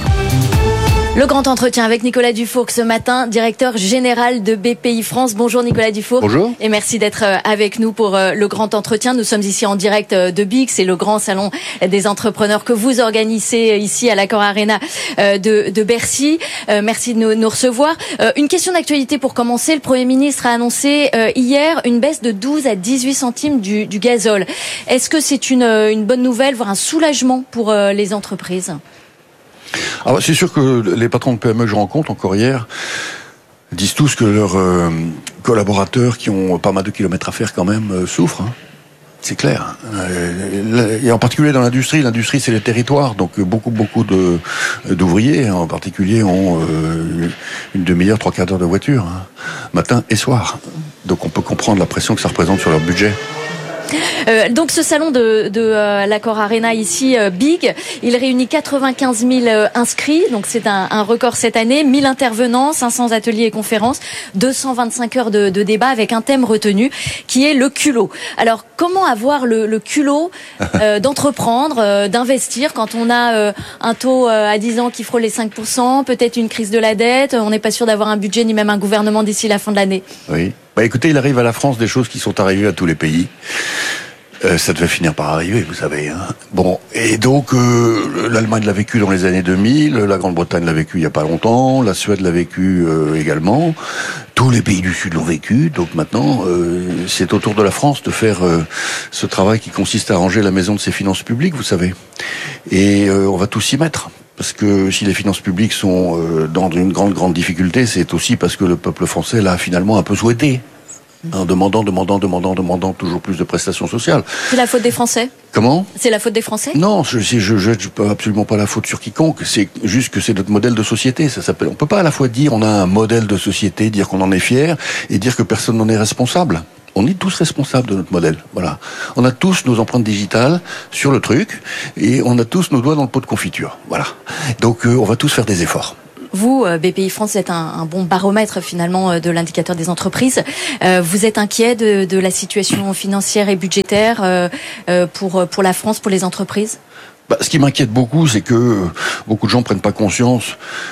Le grand entretien avec Nicolas Dufourcq ce matin, directeur général de B P I France. Bonjour Nicolas Dufourcq. Bonjour. Et merci d'être avec nous pour le grand entretien. Nous sommes ici en direct de Big, c'est le grand salon des entrepreneurs que vous organisez ici à l'Accor Arena de, de Bercy. Merci de nous, nous recevoir. Une question d'actualité pour commencer. Le Premier ministre a annoncé hier une baisse de douze à dix-huit centimes du, du gazole. Est-ce que c'est une, une bonne nouvelle, voire un soulagement pour les entreprises ? Alors, c'est sûr que les patrons de P M E que je rencontre encore hier disent tous que leurs euh, collaborateurs qui ont pas mal de kilomètres à faire quand même euh, souffrent. Hein. C'est clair. Euh, et en particulier dans l'industrie, l'industrie c'est les territoires, donc beaucoup beaucoup de d'ouvriers en particulier ont euh, une demi-heure, trois quarts d'heure de voiture, hein, matin et soir. Donc on peut comprendre la pression que ça représente sur leur budget. Euh, donc ce salon de, de euh, l'Accor Arena ici, euh, Big, il réunit quatre-vingt-quinze mille euh, inscrits, donc c'est un, un record cette année, mille intervenants, cinq cents ateliers et conférences, deux cent vingt-cinq heures de, de débat avec un thème retenu qui est le culot. Alors comment avoir le, le culot euh, d'entreprendre, euh, d'investir quand on a euh, un taux euh, à dix ans qui frôle les cinq pour cent, peut-être une crise de la dette, on n'est pas sûr d'avoir un budget ni même un gouvernement d'ici la fin de l'année. Oui. Bah écoutez, il arrive à la France des choses qui sont arrivées à tous les pays. Euh, ça devait finir par arriver, vous savez. Hein. Bon, et donc euh, l'Allemagne l'a vécu dans les années deux mille, la Grande-Bretagne l'a vécu il y a pas longtemps, la Suède l'a vécu euh, également. Tous les pays du Sud l'ont vécu. Donc maintenant, euh, c'est au tour de la France de faire euh, ce travail qui consiste à ranger la maison de ses finances publiques, vous savez. Et euh, on va tous s'y mettre. Parce que si les finances publiques sont euh, dans une grande, grande difficulté, c'est aussi parce que le peuple français l'a finalement un peu souhaité. En demandant, demandant, demandant, demandant toujours plus de prestations sociales. C'est la faute des Français ? Comment ? C'est la faute des Français ? Non, je je, je jette absolument pas la faute sur quiconque. C'est juste que c'est notre modèle de société. Ça s'appelle. On peut pas à la fois dire on a un modèle de société, dire qu'on en est fier, et dire que personne n'en est responsable. On est tous responsables de notre modèle. Voilà. On a tous nos empreintes digitales sur le truc, et on a tous nos doigts dans le pot de confiture. Voilà. Donc euh, on va tous faire des efforts. Vous, B P I France, êtes un, un bon baromètre finalement de l'indicateur des entreprises. Euh, vous êtes inquiet de, de la situation financière et budgétaire euh, pour, pour la France, pour les entreprises ? Bah, ce qui m'inquiète beaucoup, c'est que beaucoup de gens prennent pas conscience